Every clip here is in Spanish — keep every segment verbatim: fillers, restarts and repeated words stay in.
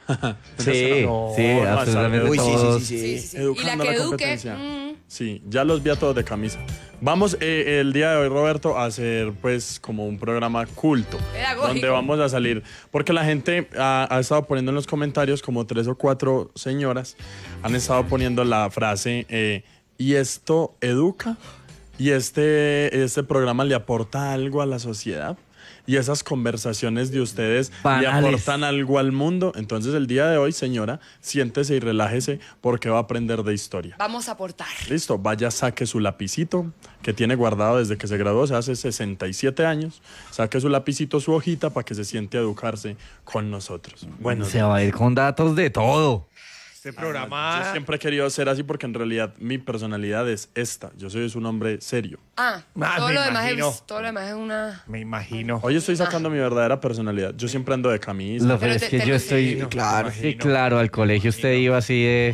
Sí, No, sí, no, absolutamente Uy, sí, todos. sí, sí, sí. Sí, sí, sí. Y Educando la que la eduque. competencia. mm, Sí, ya los vi a todos de camisa. Vamos eh, el día de hoy, Roberto, a hacer pues como un programa culto. Pedagógico. Donde vamos a salir. Porque la gente ha, ha estado poniendo en los comentarios, como tres o cuatro señoras, han estado poniendo la frase, eh, ¿y esto educa? ¿Y este, este programa le aporta algo a la sociedad? Y esas conversaciones de ustedes Banales. le aportan algo al mundo. Entonces el día de hoy, señora, siéntese y relájese porque va a aprender de historia. Vamos a aportar. Listo, vaya, saque su lapicito que tiene guardado desde que se graduó, o sea, hace sesenta y siete años. Saque su lapicito, su hojita para que se siente a educarse con nosotros. Bueno, Se va a ir con datos de todo. Este yo programa... siempre he querido ser así porque en realidad mi personalidad es esta. Yo soy un hombre serio. Ah, Ah, todo, me lo demás imagino. es, todo lo demás es una... Me imagino. Hoy estoy sacando mi verdadera personalidad. Yo siempre ando de camisa. Lo Pero que es te- que te yo lo- estoy. Sí, claro. Sí, claro, al colegio usted iba así de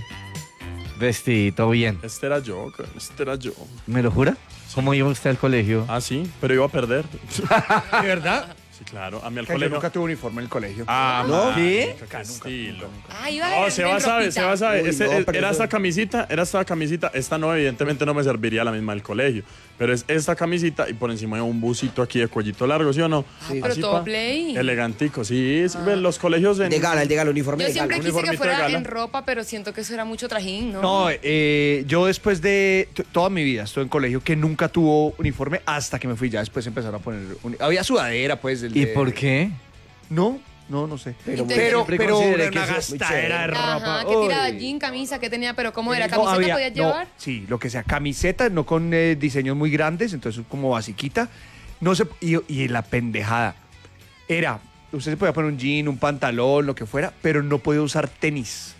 vestidito bien. Este era yo, este era yo. ¿Me lo jura? ¿Cómo iba usted al colegio? Ah, sí, pero iba a perder. ¿De verdad? Sí, claro. A mí al Que yo colegio. nunca tuve uniforme en el colegio. Ah, ¿No? man, ¿Sí? qué estilo. Ah, iba No, en- se en va a saber, se va a ropita. saber. Uy, Este, no, eh, pero era eso- esta camisita, era esta camisita. Esta no, evidentemente no me serviría la misma del colegio. Pero es esta camisita y por encima de un busito aquí de cuellito largo, ¿sí o no? Sí. Pero Así todo pa- play. Elegantico, sí. sí, ven, los colegios en. De gala, el de gala, uniforme Yo de gala. siempre quise que uniformito de fuera gala. en ropa, pero siento que eso era mucho trajín, ¿no? No, eh, yo después de t- toda mi vida estuve en colegio que nunca tuvo uniforme hasta que me fui. Ya después empezaron a poner. uni- Había sudadera, pues. el ¿Y de- por qué? No, no, no sé. Pero, Pero- Pero, Siempre pero consideré una que eso es muy gastadera de chévere. ropa. Ajá, que tiraba Uy. jean, camisa, que tenía, pero ¿cómo era? No, ¿Camiseta había- podías no, llevar? Sí, lo que sea, camiseta, no con eh, diseños muy grandes, entonces como basiquita. No se, y, y la pendejada era, usted se podía poner un jean, un pantalón, lo que fuera, pero no podía usar tenis.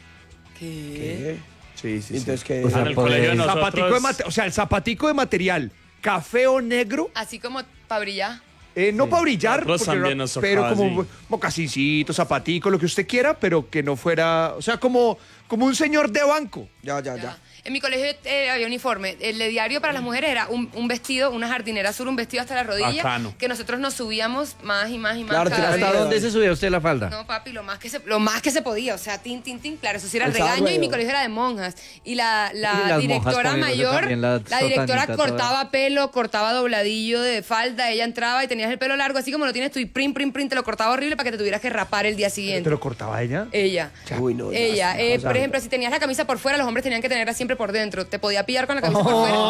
¿Qué? ¿Qué? Sí, sí, Entonces, sí. ¿qué? O sea, en el podés- colegio de nosotros. Zapatico de mate- o sea, el zapatico de material, café o negro, Así como para brillar. eh, no para brillar, Nosotros porque también era- nos pero tocaba como así. mocasincito, zapatico, lo que usted quiera, pero que no fuera, o sea, como, como un señor de banco. Ya, ya, Ya. ya. En mi colegio eh, había uniforme. El de diario para las mujeres era un, un vestido, una jardinera azul, un vestido hasta la rodilla. Bacano. Que nosotros nos subíamos más y más y más Claro, cada te la- vez. ¿Hasta dónde se subía usted la falda? No, papi, lo más que se, lo más que se podía, o sea, tin, tin, tin, claro, eso sí era el El regaño y sábado. mi colegio era de monjas. Y la, Y la las monjas directora poniéndose mayor, también la la directora sotanita cortaba pelo, cortaba dobladillo de falda, ella entraba y tenías el pelo largo, así como lo tienes tú, y prim, prim, prim, te lo cortaba horrible para que te tuvieras que rapar el día ¿Te siguiente. lo cortaba ella? Ella. Uy, no. ya, Ella, sí, eh, o sea, por ejemplo, si tenías la camisa por fuera, los hombres tenían que tenerla siempre por dentro. Te podía pillar con la camisa por fuera.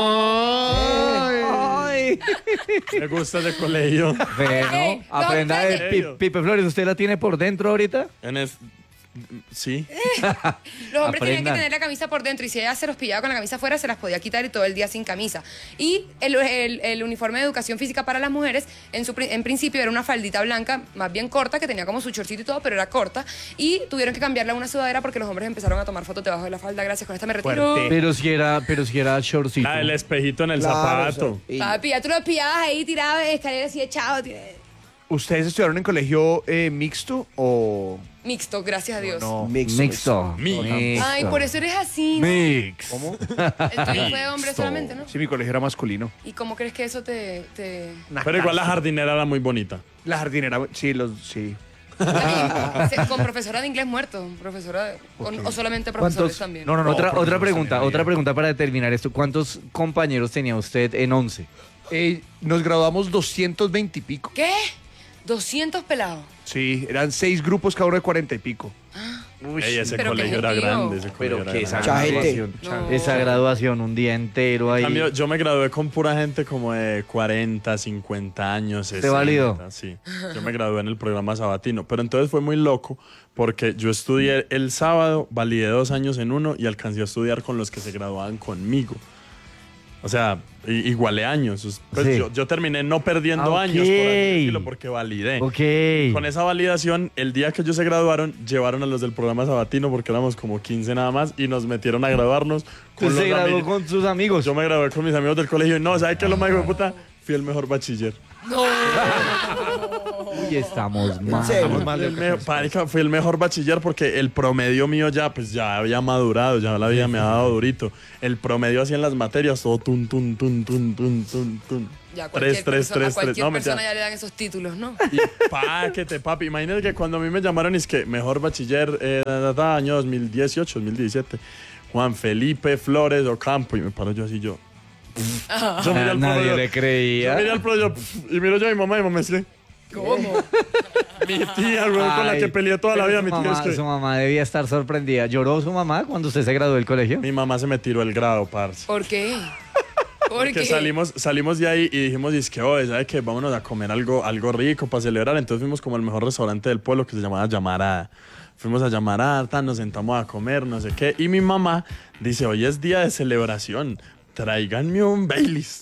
Ay. Me gusta ese colegio. Bueno, Ey, no, aprenda de espérate. Pi- Pipe Flores. ¿Usted la tiene por dentro ahorita? En es- Sí. Los hombres tenían que Aprendan. tener la camisa por dentro y si ella se los pillaba con la camisa afuera, se las podía quitar y todo el día sin camisa. Y el, el- el uniforme de educación física para las mujeres, en, su, pri- en principio era una faldita blanca, más bien corta, que tenía como su chorcito y todo, pero era corta. Y tuvieron que cambiarla a una sudadera porque los hombres empezaron a tomar fotos debajo de la falda. Gracias, con esta me retiro. Fuerte. Pero si era, pero si era shortcito. La del espejito en el claro, zapato. o sea, y- Papi, ya tú los pillabas ahí, tirado de escaleras así echado. ¿Ustedes estudiaron en colegio eh, mixto o...? Mixto, gracias a Dios. No. Mixto. Mixto. Mixto. Mixto. Ay, por eso eres así. ¿no? Mix. ¿Cómo? El tuyo fue de hombre Mixto. solamente, ¿no? Sí, mi colegio era masculino. ¿Y cómo crees que eso te...? te... Pero igual la jardinera era muy bonita. La jardinera, sí, los, sí. Se- con profesora de inglés muerto, profesora de- con- o solamente profesores ¿Cuántos? también. No, no, no. otra, otra profesores pregunta, también otra había. pregunta para determinar esto. ¿Cuántos compañeros tenía usted en once? Eh, nos graduamos doscientos veinte y pico. ¿Qué? doscientos pelados. Sí, eran seis grupos cada uno de cuarenta y pico. Ey, ese pero colegio qué era gentío. grande. Ese Pero colegio que era esa grande. Mucha gente. graduación, No. esa graduación, un día entero ahí. En cambio, yo me gradué con pura gente como de cuarenta, cincuenta años. ¿Te sesenta, validó? Sí. Yo me gradué en el programa sabatino. Pero entonces fue muy loco porque yo estudié el sábado, validé dos años en uno y alcancé a estudiar con los que se graduaban conmigo. O sea, i- igualé años. Pues Sí. yo, yo terminé no perdiendo Ah, años, por así ok. decirlo, porque validé. Ok. Con esa validación, el día que ellos se graduaron, llevaron a los del programa sabatino, porque éramos como quince nada más, y nos metieron a graduarnos con Usted se los graduó amigos. con sus amigos. Yo me gradué con mis amigos del colegio y no, ¿sabes qué es lo más hijo de puta? Fui el mejor bachiller. Uy, estamos mal. serio? Estamos mal. Fui el, me- marica, fui el mejor bachiller porque el promedio mío ya, pues ya había madurado, ya la vida me ha dado durito. El promedio así en las materias, todo tun, tun, tun, tun, tun, tun, tun. Ya cualquier, tres, tres, perso- a tres, cualquier no, persona mentira. ya le dan esos títulos, ¿no? Y paquete, papi. Imagínate que cuando a mí me llamaron, es que mejor bachiller, eh, da, da, da, año dos mil dieciocho, dos mil diecisiete, Juan Felipe Flores Ocampo, y me paro yo así, yo. Yo miré al Nadie profe, le yo- creía. Yo miré al profe, yo, y miro yo a mi mamá, y mi mamá es que, ¿Cómo? mi tía, güey, con la Ay, que peleé toda la pero vida, su mi tía mamá, es que. su mamá debía estar sorprendida. ¿Lloró su mamá cuando usted se graduó del colegio? Mi mamá se me tiró el grado, parce. ¿Por qué? ¿Por Porque qué? salimos, salimos de ahí y dijimos, es que, oh, ¿sabe qué? Vámonos a comer algo, algo rico para celebrar. Entonces fuimos como al mejor restaurante del pueblo que se llamaba Llamarada. Fuimos a Llamarada, tan, nos sentamos a comer, no sé qué. Y mi mamá dice, hoy es día de celebración, tráiganme un Baileys.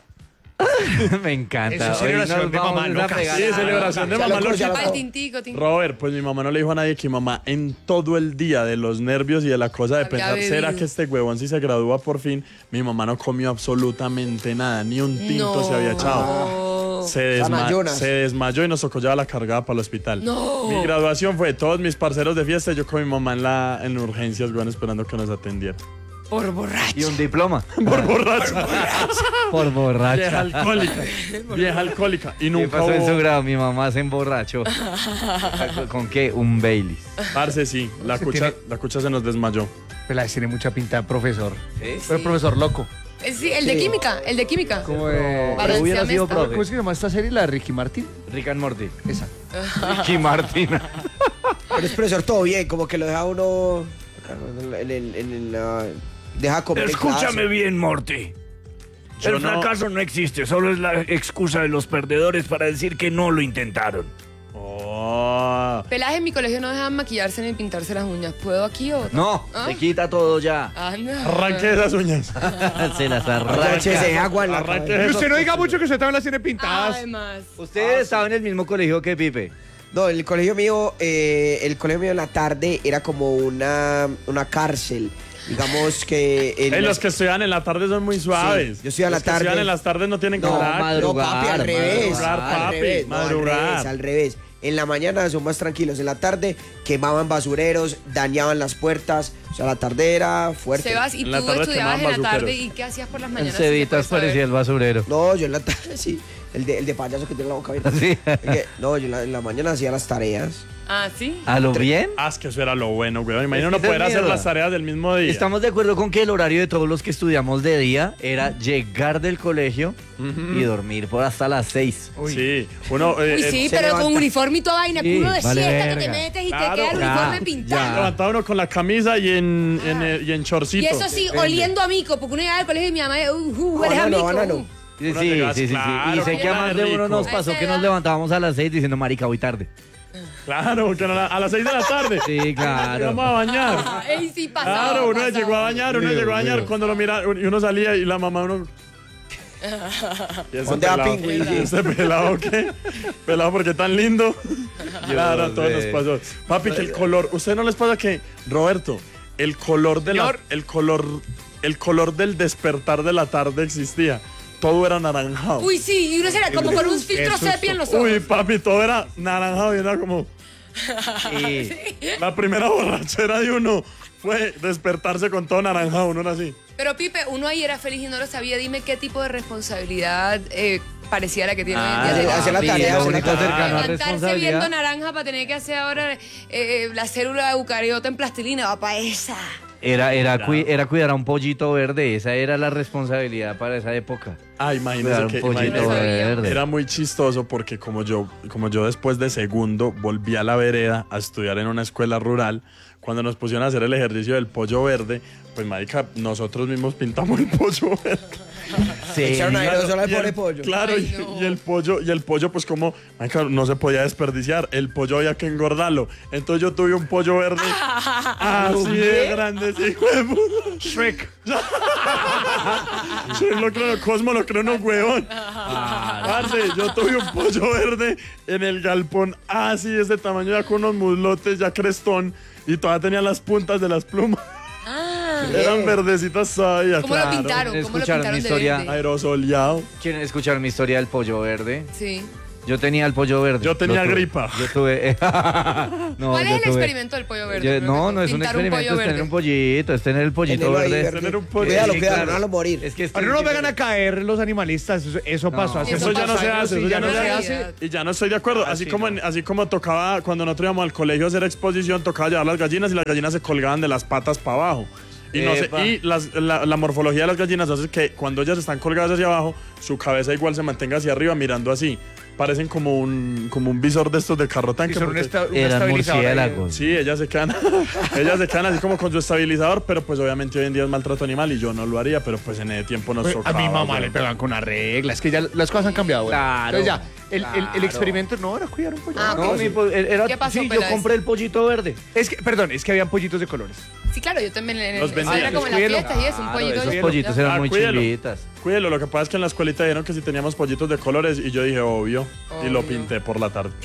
Me encanta. Eso es Hoy celebración nos de vamos mamá a loca. pegar. Sí, celebración de Ya mamá lo- loca. ya lo- Al tintico, tintico. Robert, pues mi mamá no le dijo a nadie que mi mamá en todo el día de los nervios y de la cosa de Había pensar, ¿será bebido. que este huevón si se gradúa por fin? Mi mamá no comió absolutamente nada, ni un tinto No. se había echado. Se, desma- Samayonas. se desmayó y nos tocó llevar la cargada para el hospital. No. Mi graduación fue todos mis parceros de fiesta y yo con mi mamá en, la, en urgencias, weón, esperando que nos atendiera. Por borracho. Y un diploma. Por borracha. Por Vieja borracha. alcohólica. Vieja alcohólica. Y ¿Qué nunca pasó en su hubo... grado? Mi mamá se emborrachó. ¿Con qué? Un Baileys. Parce, sí. La Se cucha, tiene- la cucha se nos desmayó. Peláez tiene mucha pinta de profesor. ¿Sí? Pero profesor loco. Eh, Sí, el de química, el de química. Como de... Pero Balanceame hubiera sido esta. profe. ¿Cómo es que se llama esta serie? La de Ricky Martin. Rick and Morty. Esa. Ricky Martin. Pero es profesor todo bien, como que lo deja uno en el, en el, ah, deja comer en clase. bien, Morty. Yo El no- fracaso no existe, solo es la excusa de los perdedores para decir que no lo intentaron. Oh. Pelaje en mi colegio no dejaban maquillarse ni pintarse las uñas. ¿Puedo aquí o No, ¿Ah? se quita todo ya. Anda. Arranque esas uñas. Se las Échese arranca. agua en la Arranque cabeza. Y eso. usted no diga mucho que usted también las tiene pintadas. Además. Usted estaba en el mismo colegio que Pipe. No, el colegio mío, eh, el colegio mío en la tarde era como una, una cárcel. Digamos que... en Ey, las- los que estudian en la tarde son muy suaves. yo estoy a la Los que tarde. estudian en las tardes no tienen No, carácter. madre- No, papi, al Madrugar, revés. madrugar, al papi, revés, no, al madrugar. revés, al revés. En la mañana son más tranquilos. En la tarde quemaban basureros, dañaban las puertas. O sea, la tarde era fuerte. Sebas, ¿y En tú la tarde estudiabas en quemaban la tarde bazuqueros. y qué hacías por las El mañanas? Cevitas parecía el basurero. No, yo en la tarde sí. El de, el de payaso que tiene la boca abierta. Sí. Es que, no, yo en la, en la mañana hacía las tareas. Ah, ¿sí? ¿A lo bien? Ah, es que eso era lo bueno, güey. Imagina Es uno que poder esa es hacer mierda. las tareas del mismo día. Estamos de acuerdo con que el horario de todos los que estudiamos de día era llegar del colegio y dormir por hasta las seis. Sí, uno... eh, Uy, eh, sí, se pero levanta. con uniforme y toda vaina, Sí, culo de vale siesta que te verga. metes y Claro. te queda el Ya, uniforme ya. pintado. levantaba uno con la camisa y en, en, eh, y en chorcito. Y eso sí, oliendo a mico, porque uno llegaba al colegio y mi mamá, uh, uh, hueles a Banano, mico. banano. uh. Sí, Uno sí, llegaba- sí, sí, sí. claro, Y sé que a más de uno rico. nos A pasó esa que nos edad. levantábamos a las seis diciendo, marica, voy tarde. Claro, que a, la- a las seis de la tarde. Sí, claro. Vamos a bañar. Ah, ey, sí, pasaba, Claro, uno pasaba. llegó a bañar, uno Dios llegó a bañar mío. cuando lo mira y uno salía y la mamá uno... ¿Y ese ¿Dónde va pelado? Pingüi? ¿Y ese pelado qué? ¿Pelado porque tan lindo? Claro, a todos nos sé. pasó. Papi, que el color... ¿Usted no les pasa que, Roberto, el color de la, Señor. el color, el color del despertar de la tarde existía? Todo era naranjado. Uy, sí, y uno era como con un filtro susto. sepia en los ojos. Uy, papi, todo era naranjado y era como... Sí. La primera borrachera de uno fue despertarse con todo naranjado, uno era así. Pero Pipe, uno ahí era feliz y no lo sabía. Dime qué tipo de responsabilidad eh, parecía la que tiene hoy en Ah, día. hacer la papi, tarea, lo hacer la único tarea. cercano a Levantarse viendo responsabilidad. naranja para tener que hacer ahora eh, la célula de eucariota en plastilina. Va para esa. Era, era, cui- era cuidar a un pollito verde. Esa era la responsabilidad para esa época. Ah, Cuidar imagínese un que pollito imagínese- verde. era muy chistoso porque como yo, como yo después de segundo volví a la vereda a estudiar en una escuela rural, cuando nos pusieron a hacer el ejercicio del pollo verde, pues marica, nosotros mismos pintamos el pollo verde. Sí. Echaron aerosol al Y el- pobre pollo. Claro, Ay, y, no. y el pollo, y el pollo, pues como, marica, no se podía desperdiciar, el pollo había que engordarlo. Entonces yo tuve un pollo verde así de grande, sí, hijo de puta. Shrek. Shrek lo creo, Cosmo lo creo, no, huevón. Parce, yo tuve un pollo verde en el galpón así de ese tamaño, ya con unos muslotes, ya crestón, y todavía tenía las puntas de las plumas. Eran verdecitas todavía, ¿Cómo claro. lo pintaron? ¿Cómo lo Escucharon pintaron mi de historia. verde? Aerosoleado. ¿Quieren escuchar mi historia del pollo verde? Sí. Yo tenía el pollo verde. Yo tenía Lo tuve. gripa. Yo tuve. No, ¿Cuál yo es el tuve. experimento del pollo verde? Yo- Primero no, que no es un pintar experimento, pollo es verde. tener un pollito, es tener el pollito Tenerlo ahí verde. verde. Tener un pollo. Cuídalo, Sí, cuídalo, claro. no déjalo morir. Es que Ahora no nos vengan a caer los animalistas, eso, eso No. pasó hace Eso ya no muchos se años hace, y eso ya no se hace. hace. Y ya no estoy de acuerdo. Ah, así, sí, como no. en- así como tocaba cuando nosotros íbamos al colegio a hacer exposición, tocaba llevar las gallinas y las gallinas se colgaban de las patas para abajo. Y, no sé, Epa. y las- la, la morfología de las gallinas hace que cuando ellas están colgadas hacia abajo, su cabeza igual se mantenga hacia arriba mirando así. Parecen como un, como un visor de estos de carro tanque. Y son un, porque- esta- un Eran estabilizador ahí. murciélagos. Sí, ellas se quedan, ellas se quedan así como con su estabilizador, pero pues obviamente hoy en día es maltrato animal y yo no lo haría, pero pues en ese tiempo nos Pues, tocaba. a mi mamá güey. le pegan con una regla. Es que ya las cosas han cambiado, güey. Claro, Entonces ya, el, el- el claro. experimento no era cuidar un pollo. Ah, No, ok. mi po- era, ¿Qué pasó, sí, yo Peláez? compré el pollito verde. Es que, perdón, es que habían pollitos de colores. Sí, claro, yo también. En, Los en- vendían. era como en las Cuídelo. fiestas y eso, un Claro, pollito. esos ya. pollitos Ya. eran Ah, muy cuídelo. chimbitas. Cuídelo, lo que pasa es que en la escuelita dijeron que si teníamos pollitos de colores y yo dije, obvio, y lo Obvio. pinté por la tarde.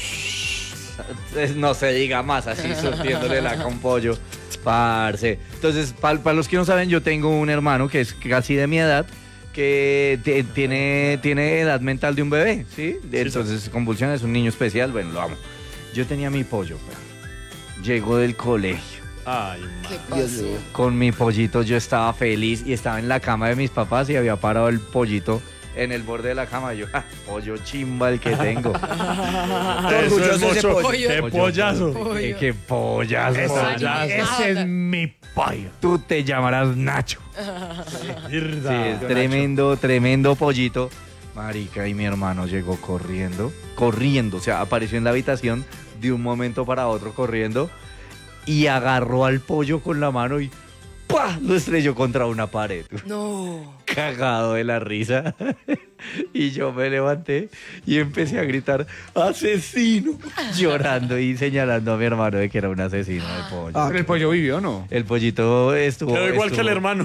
Es- No se diga más así, surtiéndole la con pollo. Parce. Entonces, para los que no saben, yo tengo un hermano que es casi de mi edad, que ti- tiene, tiene edad mental de un bebé, ¿sí? Entonces, convulsiones, es un niño especial, bueno, lo amo. Yo tenía mi pollo, perro. Llegó del colegio. Ay, ¿Qué man. Dios pasó? mío. Con mi pollito yo estaba feliz y estaba en la cama de mis papás y había parado el pollito en el borde de la cama. Y yo, ¡ah, pollo chimba el que tengo! Eso orgulloso es de ese mucho. pollo. ¡Qué Pollo, pollazo! pollo. ¡Qué, qué pollazo! Eso, parce. ya. Ese es mi pollo. Tú te llamarás Nacho. Sí, Irda. es tremendo, tremendo pollito. Marica, y mi hermano llegó corriendo, corriendo, o sea, apareció en la habitación de un momento para otro corriendo y agarró al pollo con la mano y ¡pah! Lo estrelló contra una pared. No. Cagado de la risa. Y yo me levanté y empecé a gritar, ¡asesino! Llorando y señalando a mi hermano de que era un asesino de pollo. Ah, Pero el pollo vivió, ¿no? El pollito estuvo... Quedó igual que el estuvo- hermano.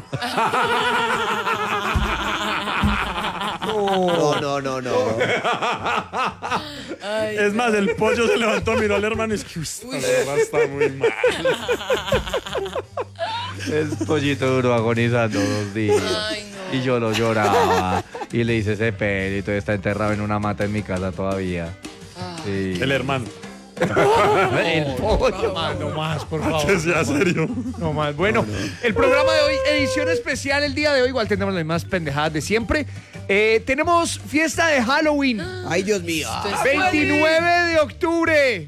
No, no, no, no. Ay, Es más, el pollo se levantó, miró al hermano y es que esta perra está muy mal. El pollito duró agonizando dos días. Ay, no. Y yo lo lloraba. Y le hice ese pelo y todo está enterrado en una mata en mi casa todavía. Sí. El hermano. El pollo. Ah, no más, por Que favor. sea serio. No más. Bueno, el programa de hoy, edición especial el día de hoy, igual tenemos las mismas pendejadas de siempre. Eh, tenemos fiesta de Halloween, Ay, Dios mío. veintinueve de octubre.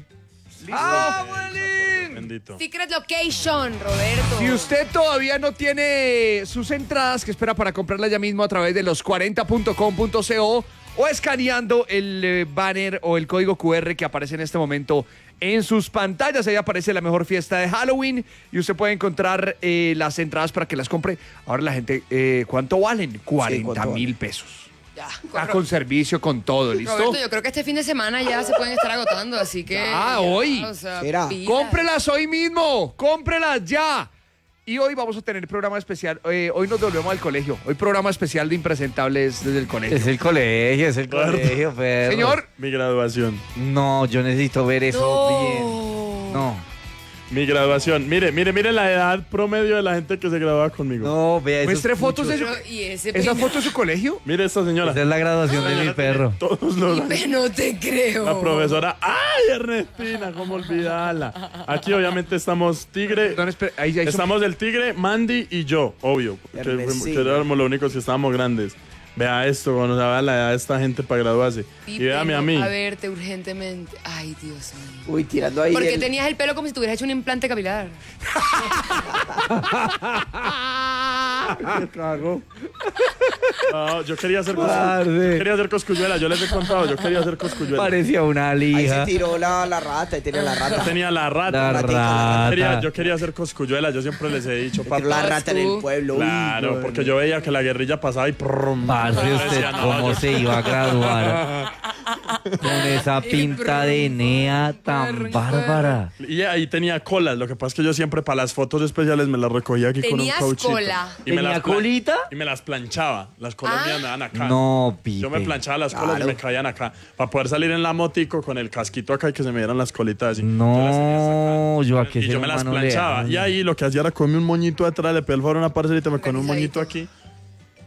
Bendito. Secret Location, Roberto. Si usted todavía no tiene sus entradas, que espera para comprarlas ya mismo a través de los cuarenta punto com punto co o escaneando el eh, banner o el código cu erre que aparece en este momento en sus pantallas. Ahí aparece la mejor fiesta de Halloween y usted puede encontrar eh, las entradas para que las compre. Ahora la gente, eh, ¿cuánto valen? cuarenta mil pesos. Ya, Ah, Ro- con servicio, con todo, ¿listo? Roberto, yo creo que este fin de semana ya se pueden estar agotando, así que. Ah, ya, hoy. o sea, ¿Será? pilas. Cómprelas hoy mismo, cómprelas ya. Y hoy vamos a tener programa especial. Eh, hoy nos volvemos al colegio. Hoy programa especial de impresentables desde el colegio. Es el colegio, es el colegio, perro. Señor, Mi graduación. No, yo necesito ver eso No. bien. No. Mi graduación. Mire, mire, mire la edad promedio de la gente que se graduaba conmigo. No, vea eso. muestre fotos de su, Pero, ¿y ese esa peinado? foto de su colegio. Mire esta señora. Esa es la graduación de mi perro. Todos los años. No te creo. La profesora. ¡Ay, Ernestina! ¿Cómo olvidarla? Aquí obviamente estamos Tigre. Perdón, espera, ahí ya hizo- Estamos el Tigre, Mandy y yo, obvio. Que, fuimos- Ernestina. que éramos los únicos que estábamos grandes. Vea esto, cuando se vea la edad de esta gente para graduarse. Y Pipe, véame a no, mí. A verte urgentemente. Ay, Dios mío. Uy, tirando ahí. Porque el- tenías el pelo como si te hubieras hecho un implante capilar. No, yo quería hacer Parce. cosculluela. Quería hacer cosculluela, yo les he contado, yo quería hacer cosculluela. Parecía una Ahí se lija. tiró la, la rata y tenía la Yo rata. tenía la rata. La ratica, Yo quería, rata. yo quería hacer cosculluela, yo siempre les he dicho, Pero papá. la rata en el pueblo. uy, Claro, no, porque no. yo veía que la guerrilla pasaba y prrrm. Parce, usted Decía, no, cómo yo- se iba a graduar con esa pinta de nea tan bárbara. Y ahí tenía colas, lo que pasa es que yo siempre para las fotos especiales me las recogía aquí con un ¿Tenías cauchito. cola? Y me ¿Tenía las plan- colita? Y me las planchaba. Las colas Ah. mías me dan acá. No, Pipe. Yo me planchaba las colas Claro. y me caían acá. Para poder salir en la motico con el casquito acá y que se me dieran las colitas así. Yo las tenía hasta acá. No, yo a qué Y ser yo me las humano le planchaba. hablo. Y ahí lo que hacía era comerme un moñito atrás, le pedí el favor a una parcerita, me con un moñito aquí.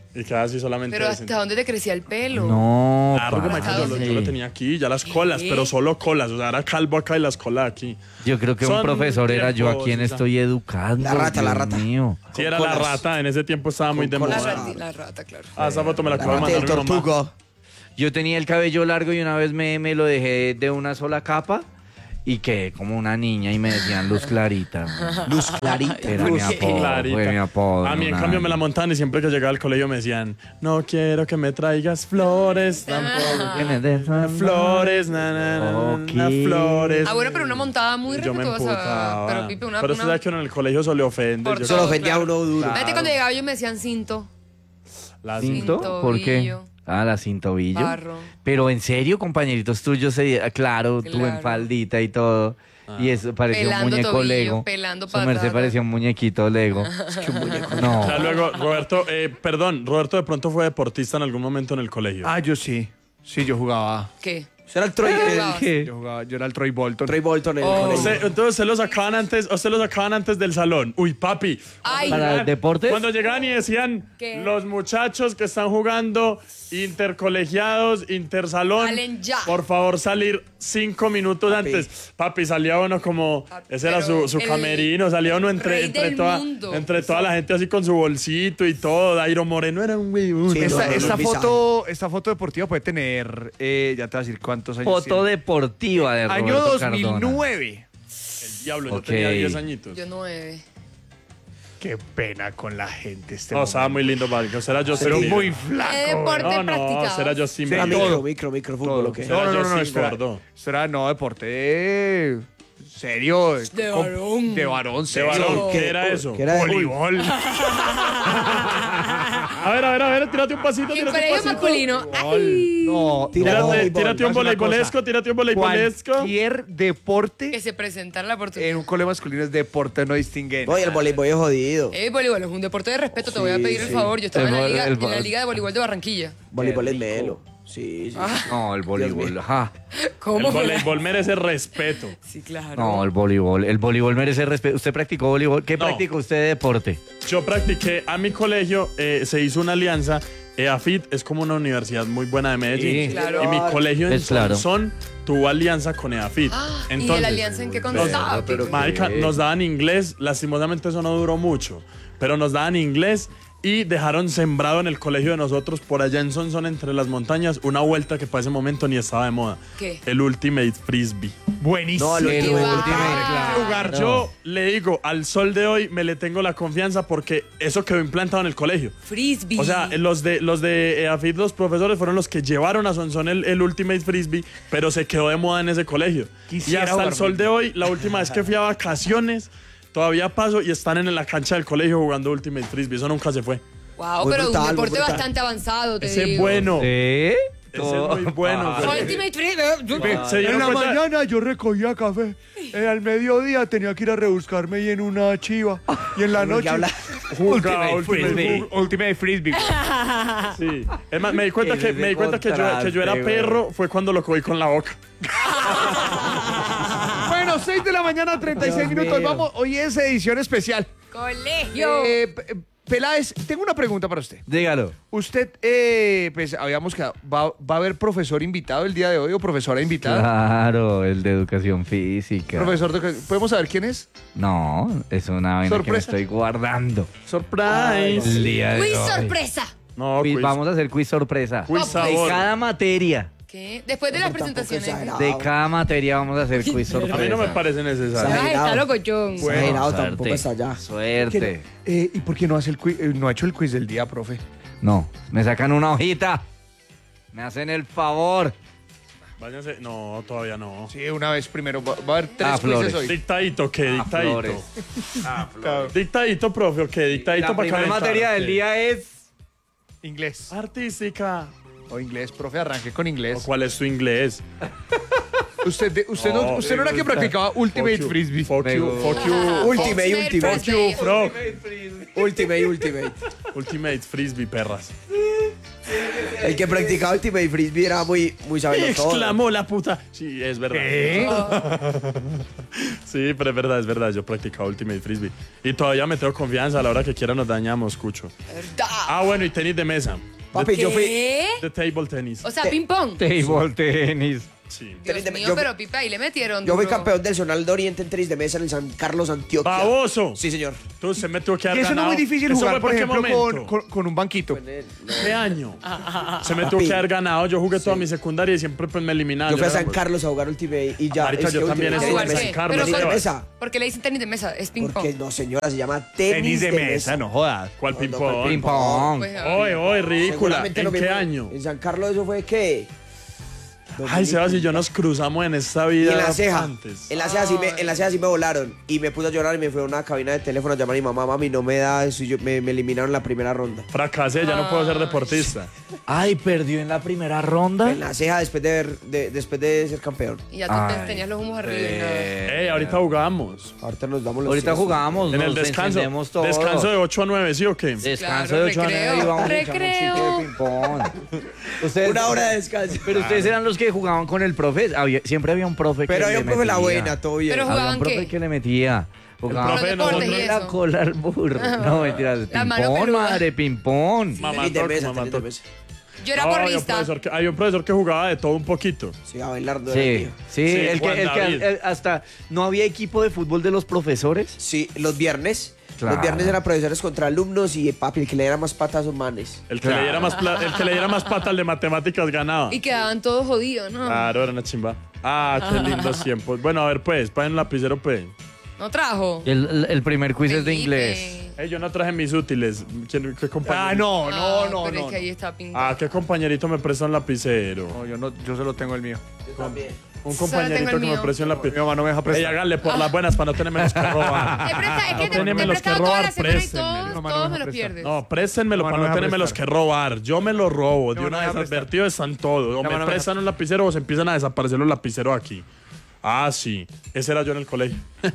Y queda así solamente. Pero decente. ¿hasta dónde te crecía el pelo? No, Largo, parce. marica, yo, lo, yo lo tenía aquí, ya las colas, ¿Qué? pero solo colas. O sea, era calvo acá y las colas aquí. Yo creo que un Son profesor era yo a tiempos, quien o sea. estoy educando. La rata, la Dios rata. mío. Sí, Con era la colas. rata. En ese tiempo estaba muy de Con La, colas. moda. rati- la rata, claro. Ah, esa foto me la La acabo de rata del mandar mi mamá. tortuga. Yo tenía el cabello largo y una vez me, me lo dejé de una sola capa y quedé como una niña y me decían Luz Clarita. Luz clarita. Era mi apodo, Clarita. fue mi apodo. A mí, en una cambio, me la niña. montaban y siempre que llegaba al colegio me decían, no quiero que me traigas flores, tampoco. Que me des una- Flores, na, na, na, Ok. na, flores. Ah, bueno, pero una montada muy Y yo me respetuosa. emputaba. Pero, Pipe, una... Pero una... usted sabe que uno en el colegio se le ofende. Por Yo- Eso lo todo, ofendía claro. a uno duro. Fíjate, cuando llegaba yo me decían cinto. La- ¿Cinto? ¿Por qué? Cintobillo. Ah, la cintobillo. Barro. Pero en serio, compañeritos tuyos, se, ah, claro, tú en Claro. faldita y todo. Y eso parecía Pelando un muñeco tobillo, Lego. pelando Su merced patata. parecía un muñequito Lego. No. Ya luego, Roberto, eh, perdón, Roberto de pronto fue deportista en algún momento en el colegio. Ah, yo sí. Sí, yo jugaba. ¿Qué? Eso era el Troy, el jugabas? ¿Qué? Yo jugaba, yo era el Troy Bolton. Troy Bolton en el Oh. colegio. Usted- entonces se lo sacaban antes, usted lo sacaban antes del salón. Uy, papi. Ay, ¿Para deportes? Cuando llegaban y decían, ¿Qué? los muchachos que están jugando intercolegiados, intersalón, Salen ya. por favor salir cinco minutos Papi. antes. Papi, salía uno como, Papi, ese era pero su, su el camerino, salía uno entre, rey entre, del toda, mundo. entre toda la gente así con su bolsito y todo. Dairo Moreno era un güey. Sí, Esta, no, no, esta no, foto, esta foto deportiva puede tener, eh, ya te voy a decir cuántos años Foto tiene. deportiva de Año Roberto dos mil nueve. El diablo, Ok. yo tenía diez añitos. yo nueve. Qué pena con la gente este No, estaba momento. muy lindo, marica. Usted era Justin Pero Bieber. muy flaco. ¿Qué deporte No, no, practicabas? usted era Justin Sí, Era Bieber. micro, todo. micro, micro fútbol, ¿o qué? Todo. No, no, no, no, Justin esto era, gordo. esto era, no, deporte de... serio. De com- varón. De varón, De serio. varón, ¿qué era eso? ¿Qué era de- Voleibol. A ver, a ver, a ver, tírate un pasito, En tírate un colegio pasito. masculino. Ay, No, Tira Tírate, voleibol. tírate un Haz una voleibolesco, cosa. tírate un voleibolesco. cualquier que deporte se presentara la oportunidad. en un colegio masculino es deporte no distingue. Oye, el voleibol es jodido. Eh, voleibol es un deporte de respeto, te voy a Sí, pedir el sí. favor. Yo estaba El en la, vo- liga, el en la vo- liga de voleibol de Barranquilla. Voleibol es melo. Sí, sí. No, el voleibol. mío. Ajá. ¿Cómo? El voleibol merece respeto. Sí, claro. No, el voleibol. El voleibol merece respeto. ¿Usted practicó voleibol? ¿Qué No. practicó usted de deporte? Yo practiqué, a mi colegio eh, se hizo una alianza. EAFIT es como una universidad muy buena de Medellín. Sí. Claro. Y mi colegio en Es claro. Son tuvo alianza con EAFIT. Ah, ¿y Entonces, de la alianza en qué constaba? pero- Pipe? Marica, ¿Qué? nos daban inglés, lastimosamente eso no duró mucho, pero nos daban inglés y dejaron sembrado en el colegio de nosotros, por allá en Sonsón, entre las montañas, una vuelta que para ese momento ni estaba de moda. ¿Qué? El Ultimate Frisbee. Buenísimo. No, el El último. último, claro. Lugar, yo le digo, al sol de hoy me le tengo la confianza porque eso quedó implantado en el colegio. Frisbee. O sea, los de los de EAFIT, los profesores fueron los que llevaron a Sonsón el, el Ultimate Frisbee, pero se quedó de moda en ese colegio. Quisiera y hasta jugar el sol de hoy, la última vez que fui a vacaciones, todavía paso y están en la cancha del colegio jugando Ultimate Frisbee. Eso nunca se fue. Wow, Muy pero brutal, un muy deporte brutal. bastante avanzado, te Ese digo. bueno. ¿Sí? Ese es muy bueno. Ah, güey. Ultimate Frisbee. Se dieron En la cuenta- mañana yo recogía café. Eh, al mediodía tenía que ir a rebuscarme y en una chiva. Y en la ¿Por qué noche. habla? Jugaba Ultimate Ultimate Frisbee. Ultimate Frisbee. Sí. Es más, me di cuenta Ese que, es me di de cuenta que, yo, que yo era contraste, perro fue cuando lo cogí con la boca. Bueno, seis de la mañana, treinta y seis Dios minutos. mío. Vamos, hoy es edición especial. Colegio. Eh, P- Peláez, tengo una pregunta para usted. Dígalo. Usted, eh, pues habíamos quedado, ¿va, va a haber profesor invitado el día de hoy o profesora invitada? Claro, el de educación física. Profesor, de- ¿podemos saber quién es? No, es una vaina que me Sorpresa. estoy guardando. Surprise. El día de ¡Uy, hoy. sorpresa! No, Quiz- quiz. Vamos a hacer quiz sorpresa. Quiz No, pues, De sabor. cada materia. ¿Qué? Después de las Tampoco presentaciones. exagerado. De cada materia vamos a hacer quiz A sorpresa. mí no me parece necesario. Ay, está loco, John. Exagerado, Suerte. tampoco está allá. Suerte. Eh, ¿Y por qué no hace el quiz, eh, no ha hecho el quiz del día, profe? No, me sacan una hojita. Me hacen el favor. Váyanse. No, todavía no. Sí, una vez primero. Va, va a haber tres Ah, quizzes Flores. hoy. Dictadito, ¿qué? Ah, Flores. Dictadito. Dictadito, profe, ¿o qué? Dictadito La para primera calentar, materia ¿o del qué? día es... Inglés. Artística. O inglés, profe, arranque con ¿O inglés. ¿Cuál es tu inglés? Usted, de- usted, no, Oh, usted no era que practicaba Ultimate Fuck you, Frisbee. Fuck Me you, gusta. fuck you. Ultimate, Ultimate ultimate. Fuck you, frog. Ultimate, ultimate. Ultimate Frisbee, perras. El que practicaba Ultimate Frisbee era muy, muy sabelo todo. Exclamó la puta. Sí, es verdad. Sí, pero es verdad, es verdad. Yo practicaba Ultimate Frisbee. Y todavía me tengo confianza. A la hora que quiera nos dañamos, escucho. ¿Verdad? Ah, bueno, y tenis de mesa. Papi, yo fui. ¿Qué? De table tenis. O sea, ping pong. Table tenis. Sí. Dios Tenis de- mío, yo- pero Pipe, ahí le metieron Yo fui duro. campeón del Zonal de Oriente en tenis de mesa en el San Carlos, Antioquia. ¡Baboso! Sí, señor. Tú se me tuvo que Y haber eso no es ganado. muy difícil ¿Eso jugar, fue por qué ejemplo, con, momento? con, con un banquito. ¿Qué año? Se me tuvo Papi. que haber ganado. Yo jugué toda mi secundaria y siempre pues, me eliminaban. Yo fui a era, San pues, Carlos a jugar Ultimate y ya. Marica, es yo que también Ultimate estuve ¿A en tenis jugar de San qué? mesa. Carlos. ¿Pero Tenis de por- mesa. ¿Por qué le dicen tenis de mesa? Es ping pong. Porque no, señora, se llama tenis, Tenis de mesa, no jodas. ¿Cuál No, ping no, pong? Ping pong. Pues, Oye, oye, ridícula. Seguramente ¿En lo qué mismo. año? En San Carlos eso fue ¿qué? Ay, Sebas y yo nos cruzamos en esta Y vida en la ceja, antes. en la ceja, sí me, en la ceja sí me volaron y me puse a llorar y me fui a una cabina de teléfono a llamar a mi mamá, mami, no me da eso y yo- me, me eliminaron en la primera ronda. Fracasé, ya no puedo ser deportista. Ay, perdió en la primera ronda. En la ceja después de, ver- de- después de ser campeón. Y ya tú Ay, te- tenías los humos arriba y nada. Ey, ahorita jugamos. Ahorita nos damos los Ahorita tiros. jugamos, En el nos descanso. encendemos todo. Descanso de ocho a nueve, ¿sí o qué? Descanso Claro, de ocho a nueve y recreo, vamos a echar un recreo. sitio de ping-pong. Ustedes- Una hora de descanso. Pero ustedes eran los que jugaban con el profe. Había- siempre había un profe que Pero le había un profe la metía. buena, todo bien. Pero Había ¿jugaban un profe qué? que le metía. Jugaban profe de deportes nosotros y la eso. cola al burro. No, mentiras. La mano Ping-pong, peluda. madre, ping-pong. Mamá Tenis de toc, mesa, mamá tenis de toc. mesa. Yo era No, había un porrista. profesor que- Había un profesor que jugaba de todo un poquito. Sí, a bailar no era el Sí, mío. sí, Sí, el que, Juan el que David. el- hasta no había equipo de fútbol de los profesores. Sí, los viernes. Claro. Los viernes eran profesores contra alumnos y papi, el que le diera más patas son manes. El que, Claro. le diera más pla- el que le diera más pata al de matemáticas ganaba. Y quedaban todos jodidos, ¿no? Claro, era una chimba. Ah, qué lindos tiempos. Bueno, a ver, pues, paguen un lapicero, pues. No trajo. El, el- el primer quiz es de Felipe. inglés. Ey, yo no traje mis útiles. ¿Quién- ¿Qué compañero? Ah, no, no, Ah, no, pero no. es que ahí está ping Ah, ¿qué compañerito me presta un lapicero? No, yo no, yo solo tengo el mío. Yo también. Un Solo tengo compañerito el que me mío. preste un Mi lapicero. mamá no me deja Ey, prestar. háganle por las buenas para no tenerme los que robar. Te presta, es que No te, te teneme he los que prestado toda la robar, semana y préstenmelo. todos, No, mano, todos no me los presta. pierdes. No, préstenmelo No, para no no me tenerme deja los que prestar. robar. Yo me los robo. De No, no una me vez deja prestar. advertido están todos. O No, me no me prestan un lapicero o se empiezan a desaparecer los lapiceros aquí. Ah, sí. Ese era yo en el colegio.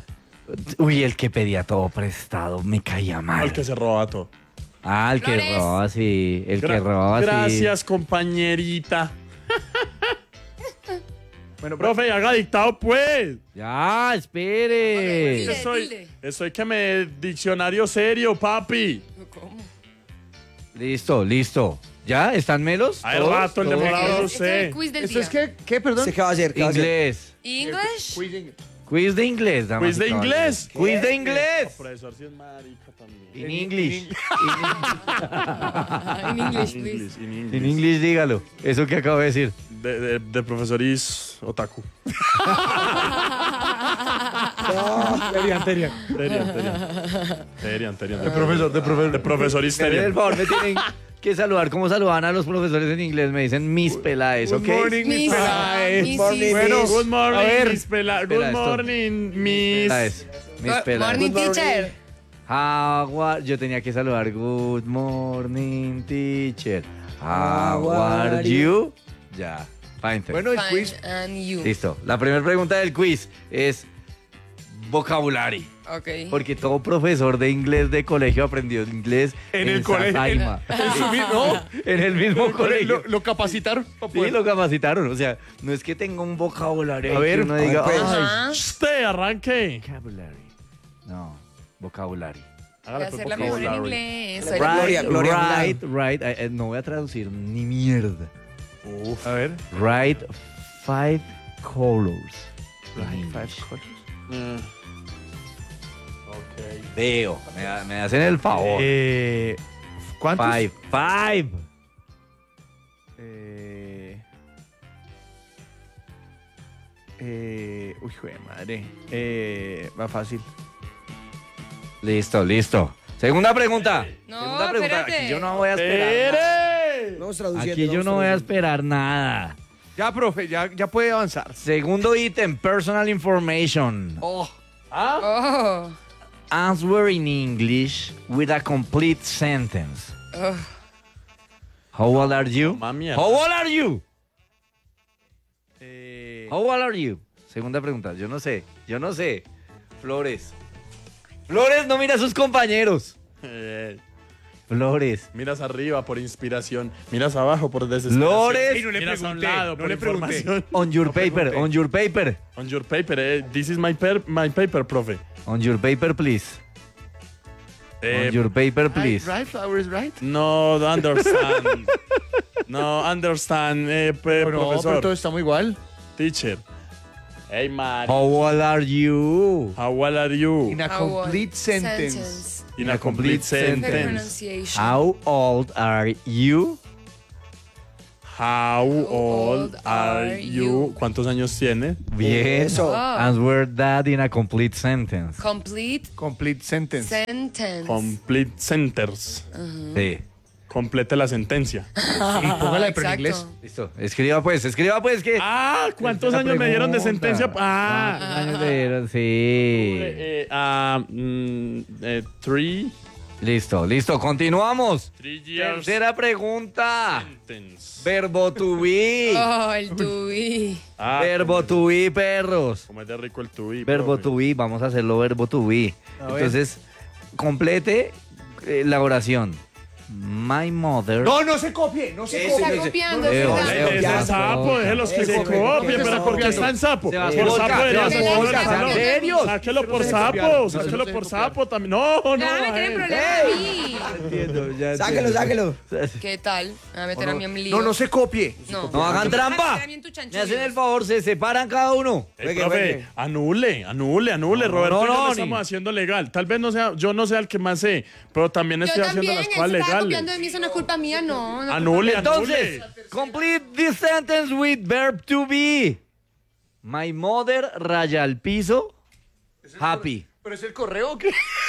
Uy, el que pedía todo prestado me caía mal. El que se roba todo. Ah, el que Flores. roba, sí. El que Gra- roba, sí. Gracias, compañerita. Bueno, pero Profe, haga dictado, pues. Ya, espere. Dile, Estoy, dile. estoy que me diccionario serio, papi. ¿Cómo? Listo, listo. ¿Ya? ¿Están melos? Hay ¿Todos? rato el ¿Todos? demorado. Este es el sé. quiz del ¿esto día. es qué? ¿Qué, perdón? ¿Sé qué va a hacer? ¿Qué va a hacer? Inglés. English. Quiz de inglés, damas Quiz y de caballeros. inglés. Quiz de inglés. Profesor, si es marica también. In English. En English, please. English, in English. En inglés, dígalo. Eso que acabo de decir. De, de, de profesoris otaku. Terian, terian. Terian, terian. Terian, terian. De profesor, de profesor. De profesoris Me hacen el terian. favor, me tienen que saludar. ¿Cómo saludan a los profesores en inglés? Me dicen Miss Peláez, ¿ok? Good morning, Miss Miss- Peláez. Miss- Morning, Bueno, Miss. Good morning, A ver. Miss Pela. Good Espera, esto. morning, Miss. Peláez. Miss Good Peláez. morning, Good morning. teacher. How are- Yo tenía que saludar. Good morning, teacher. How How are are you? Ya. Fine. thanks. Bueno, el Fine, quiz. and you. Listo. La primera pregunta del quiz es vocabulario. Ok. Porque todo profesor de inglés de colegio aprendió inglés En el colegio. Sasaima. En su mi- no. En el mismo colegio. Lo, lo capacitaron. para Sí, poder- lo capacitaron. O sea, no es que tenga un vocabulario. A ahí ver, que uno a ver, diga, pues. "Ay, Ajá. Usted arranque. vocabulary". No, vocabulario. Voy Hágale a pues, hacer la mejor en vocabulary. inglés. Right. Soy la- Gloria, Gloria, right, right. Eh, eh, no voy a traducir ni mierda. Uf. A ver. Write five colors. Five colors. Mm. Ok. Veo. Me, me hacen el favor. Eh, ¿Cuántos? Five. Five. Eh, eh, uy, joder, madre. Eh, va fácil. Listo, listo. Segunda pregunta. No, Segunda pregunta. espérate. Aquí yo no voy a esperar. ¡Espere! Vamos traduciendo. Aquí yo vamos no voy a traduciendo. esperar nada. Ya, profe, ya, ya puede avanzar. Segundo ítem, personal information. Oh. Oh. Answer in English with a complete sentence. Oh. How old are you? Mamá mierda. How old are you? Eh, How old are you? Segunda pregunta. Yo no sé. Yo no sé. Flores. Flores no mira a sus compañeros. Eh, Flores. Miras arriba por inspiración. Miras abajo por desesperación. Flores. Ey, no le Miras a un pregunté, lado no por le pregunté. información. On your paper, pregunté. on your paper. On your paper, eh. This is my, per my paper, profe. On your paper, please. Eh, On your paper, please. Right, flowers, right. No, understand. no, understand, eh, pe- No, no, profesor. pero todo estamos igual. Teacher. Hey, man. How old are you? How well are you? In a How complete old? sentence. In a complete Perfect sentence. pronunciation. How old are you? How old old are are you? you? ¿Cuántos años tiene? Bien. Eso. Ah. Answer that in a complete sentence. Complete Complete sentence. sentence. Complete sentence. Sí. Complete la sentencia. Y póngala pero en Exacto. inglés. Listo. Escriba pues, escriba pues que... Ah, ¿cuántos Esa años me dieron de pregunta. sentencia? Ah, ¿Cuántos años le dieron? Sí. eh, eh, ah, mm, eh, three, Listo, listo. Continuamos. three years Tercera pregunta. sentence. Verbo to be. Oh, el tubi. Ah, Verbo to be, perros. como es de rico el tubi. Verbo profe. to be, vamos a hacerlo verbo to be. A ver. Entonces, complete eh, la oración. My mother. No, no se copie, no se Eso, copie. Está copiando, Leo, ¿verdad? Leo, Ese ya, sapo, déjelos que Eso, se Leo. copien, Eso, pero ¿por qué Leo. está en sapo? Se va a Por hacer sapo boca, debería se ser va a hacer por boca. salón. ¿En serio? Sáquelo por se sapo, copiaron, no se sáquelo puede por copiar. sapo también. No, no. Ya me tienen eh. problema a mí. Entiendo, ya Sáquelo, entiendo. sáquelo. ¿Qué tal? Me va a meter a mí en mi lío. No, no se copie. No. No hagan trampa. Queda bien tu Me chanchullo. hacen el favor, se separan cada uno. Ey, Juegue, profe, juegue. anule, anule, anule. Roberto no, y yo no, lo ni- estamos haciendo legal. Tal vez no sea, yo no sea el que más sé, pero también Yo estoy también, haciendo las él cosas se estaba copiando legales. de mí, eso no es culpa mía, no. no es Anule, Entonces, anule. complete this sentence with verb to be. My mother raya al piso. Happy. ¿Pero es el correo o qué?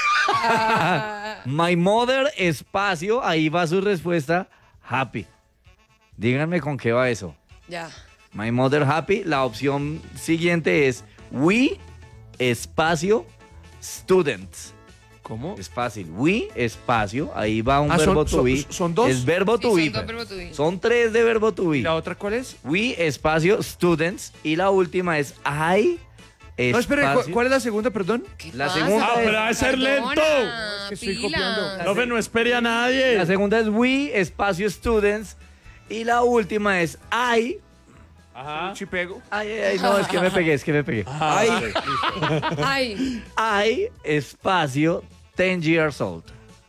My mother espacio, ahí va su respuesta. Happy. Díganme con qué va eso. Ya. My mother happy. La opción siguiente es we espacio students. ¿Cómo? Es fácil. We espacio, ahí va un Ah, verbo son- to son- be. son dos. Es verbo Sí, to son be. dos pero- verbo to be. Son tres de verbo to be. ¿Y la otra cuál es? We espacio students y la última es I espacio. No, espere, ¿cu- ¿cuál es la segunda, perdón? ¿Qué La pasa? segunda Ah, pero ha de ser Perdona, lento. Es que estoy pila. copiando. Profe, no espere a nadie. La segunda es we espacio students y la última es I. Ajá. Chipego. Ay, ay, ay, no, es que me pegué, es que me pegué. Ah, Ay. vale, listo. Ay, I espacio ten years old.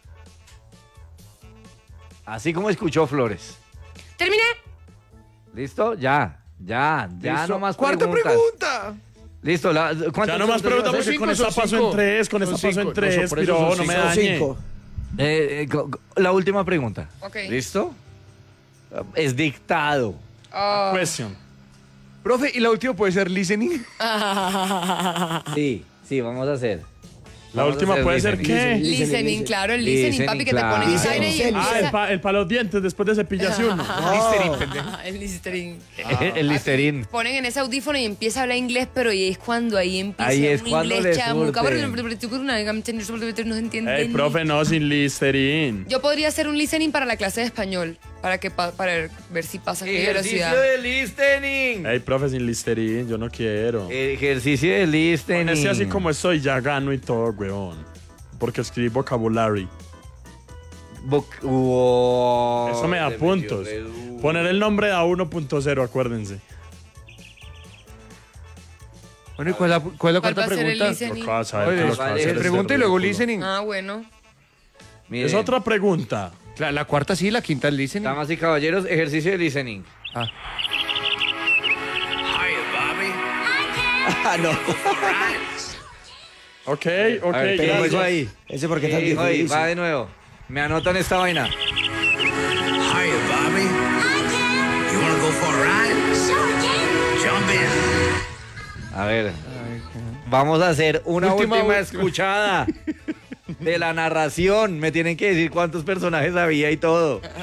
Así como escuchó Flores. terminé. ¿Listo? Ya, ya, ya Listo. no más Cuarta preguntas. pregunta. Listo, la, ¿cuántas Ya no más preguntas preguntas ibas a porque hacer? con cinco, esta son paso cinco. en tres, con Son esta paso cinco. en No, tres, son por eso pero son no me cinco. dañe. Cinco. Eh, eh, co- co- la última pregunta. Ok. ¿Listo? Es dictado. Oh. Question. Profe, ¿y la última puede ser listening? Sí, sí, vamos a hacer. La Vamos a última hacer puede ser listening. qué? Listening, Listening, listening. claro, el listening, Listening, papi, que claro. te pones Listening, aire y listening. Ah, el, empieza... pa, el para los dientes después de cepillarse uno. Listening, pendejo. Ah, el listening. El listerín. Ponen en ese audífono y empieza a hablar inglés, pero ahí es cuando ahí empieza Ahí es un cuando inglés le chamuca. surten. No se entiende. Ey, ni- profe, no, sin Listerine. Yo podría hacer un listening para la clase de español, para que pa- para ver si pasa mi Ejercicio velocidad. de listening. Ey, profe, sin Listerine, yo no quiero. Ejercicio de listening. Ese así como estoy, ya gano y todo, weón. Porque escribí vocabulary. Voc- Wow, Eso me da se metió puntos. re duro. Poner el nombre a uno punto cero, acuérdense. Bueno, ¿y cuál es la, cuál es la ¿Cuál cuarta va a ser el pregunta? listening? Lo que vas a ver, Oye, lo que vas a vale, hacer es pregunta y luego ridículo. listening. Ah, bueno. Miren, Es otra pregunta. La, la cuarta sí, la quinta es listening. damas y caballeros, ejercicio de listening. Ah. Ah, no. Ok, ok, A ver, ¿qué gracias. dijo ahí? Ese porque ¿Qué tan dijo ahí? difícil. Va de nuevo. Me anotan esta vaina. Hiya, Bobby. You wanna go for a ride? Sure, Jump in. A ver, vamos a hacer una Última, última, última. escuchada de la narración. Me tienen que decir cuántos personajes había y todo. Hiya,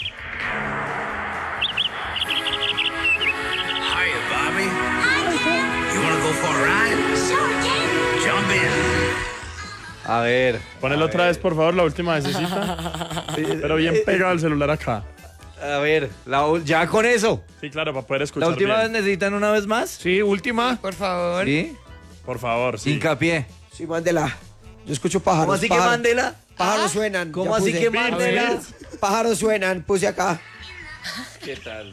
Bobby. You wanna go for a ride? Sure, Jump in. A ver. Ponelo otra vez, por favor, la última vecesita. Pero bien pegado el celular acá. A ver, la u- ya con eso. Sí, claro, para poder ¿La escuchar última vez bien. necesitan una vez más? Sí, última. Por favor. Sí. Por favor, sí. Hincapié. Sí, mándela. Yo escucho pájaros. ¿Cómo así que pájaros. Mandela? Pájaros suenan. ¿Cómo ya así puse. que Mandela? Pájaros suenan, puse acá. ¿Qué tal?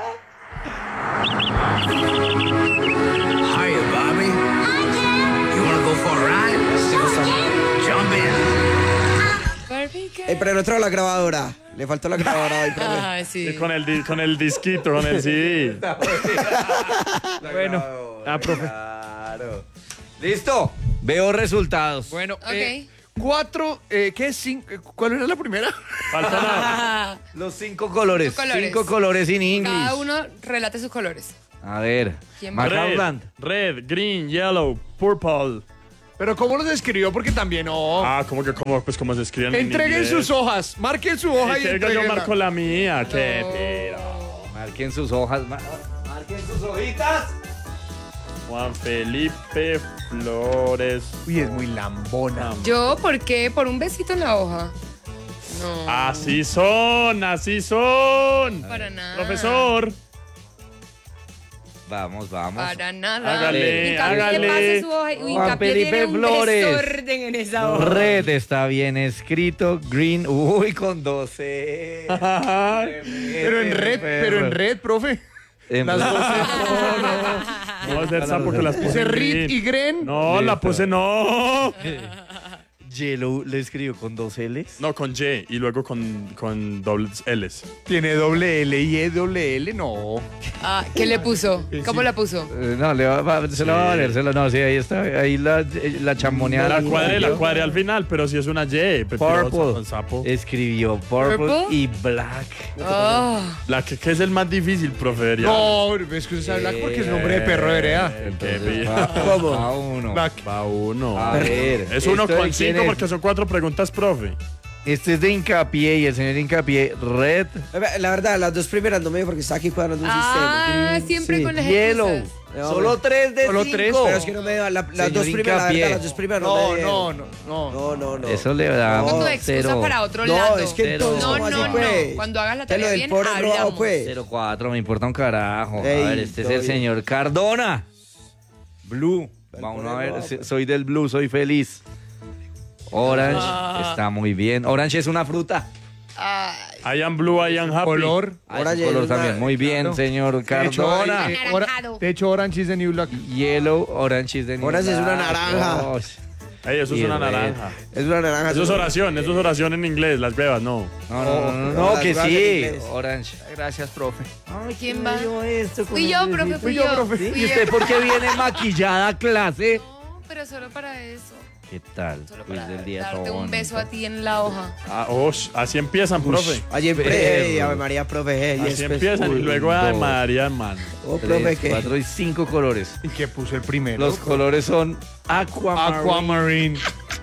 Hiya, Bobby. You wanna go for a ride? Jump in. Barbie girl. Eh, pero no trajo la grabadora. Le faltó la grabadora hoy, profe. Ah, sí. Y con el, di- con el disquito, con el C D. Bueno, ah, profe. Claro. Listo. Veo resultados. Bueno, Ok. eh, cuatro, eh, ¿qué? Cinco, eh, ¿cuál era la primera? Falta nada. Los cinco colores. Cinco colores. Cinco colores in English. Cada uno relate sus colores. A ver. ¿Quién va? Red, McCausland. red, green, yellow, purple. Pero ¿cómo los escribió? Porque también no. Ah, ¿cómo que cómo, pues, cómo se escriben en Entreguen inglés? sus hojas, marquen su hoja y Que yo entreguen. marco la mía. Qué piro. Marquen sus hojas. ma- Marquen sus hojitas. Juan Felipe Flores. Uy, es muy lambona. Yo, ¿por qué? Por un besito en la hoja. No. Así son, así son. Para nada. Profesor. Vamos, vamos. Para nada. Hágale, Hincapié, hágale. pase su hoja. Uy, Juan Hincapié Felipe tiene un Flores. desorden en esa hoja. Red está bien escrito. Green, uy, con doce. Pero en red, pero en red, profe. En Las red. No, es del sapo que las puse Puse en Rit green. y Gren. No, la Listo. puse no. Yellow le escribió con dos L's. No, con Y y luego con, con dobles L's. Tiene doble L y E doble L, no. Ah, ¿qué le puso? ¿Cómo la puso? Eh, no, le va, va- se la va a valer. Se la, no, sí, ahí está. Ahí la, la chamboneada. La cuadré, la cuadré al final, pero si es una Y. Purple. Con sapo. Escribió purple, Purple. y black. Oh. La que, que es el más difícil, profe. ya. No, es que usted sabe Black porque es nombre de perro de vereda. Eh, qué Entonces, pillo. va, ¿Cómo? va uno. Black. Va uno. A ver. Es uno ¿esto de con quién cinco es? porque son cuatro preguntas, profe. Este es de Hincapié y el señor Hincapié, red, La verdad, las dos primeras no me dio porque está aquí cuadrando un Ah, sistema. siempre Sí. con las yellow. excusas. No, Solo hombre. tres de Solo cinco. tres, Pero es que no me dio la- las Señor dos primeras, la Hincapié. verdad, las dos primeras no, No, me dieron. no, no, no. No, no, no. Eso le da No. Con tus excusas cero. para otro No, lado. es que Cero. entonces, No, ¿cómo así, no, no. pues? Cuando hagas la Que lo tarea del bien, pobre robado, hablamos. pues. cero cuatro, me importa un carajo. Ey, a ver, este es todo el bien. señor Cardona. Blue. Vamos a ver, si- soy del blue, soy feliz. Orange Ah. está muy bien. Orange es una fruta. I am blue, I am happy. Color. Ah, es Orange un color es una- también. Muy bien, claro. señor De hecho, Cardona. eh, ora- Anaranjado. de hecho, Orange is the New Black. Yellow, orange is the new Orange es una black. naranja. Oh, Ey, eso es Y una red. naranja. Es una naranja. Eso es oración, eso es oración en inglés, las bebas, no. No, no, no, no, Oh, no, las que bragas en sí. inglés. Orange. Gracias, profe. Ay, ¿quién va? esto Fui yo, profe, fui yo. profe. Fui ¿Y usted yo. por qué viene maquillada a clase? No, pero solo para eso. ¿Qué tal? Solo Quiz para del día darte todo un beso bonito. a ti en la hoja. Ah, osh, así empiezan, profe. Ayer, Perro. pre, Ave María, profe. Y Así después, empiezan y uy, luego a dos. María, hermano. Oh, profe, Tres, ¿qué? cuatro y cinco colores. ¿Y qué puso el primero? Los colores son aquamarine. Aquamarine.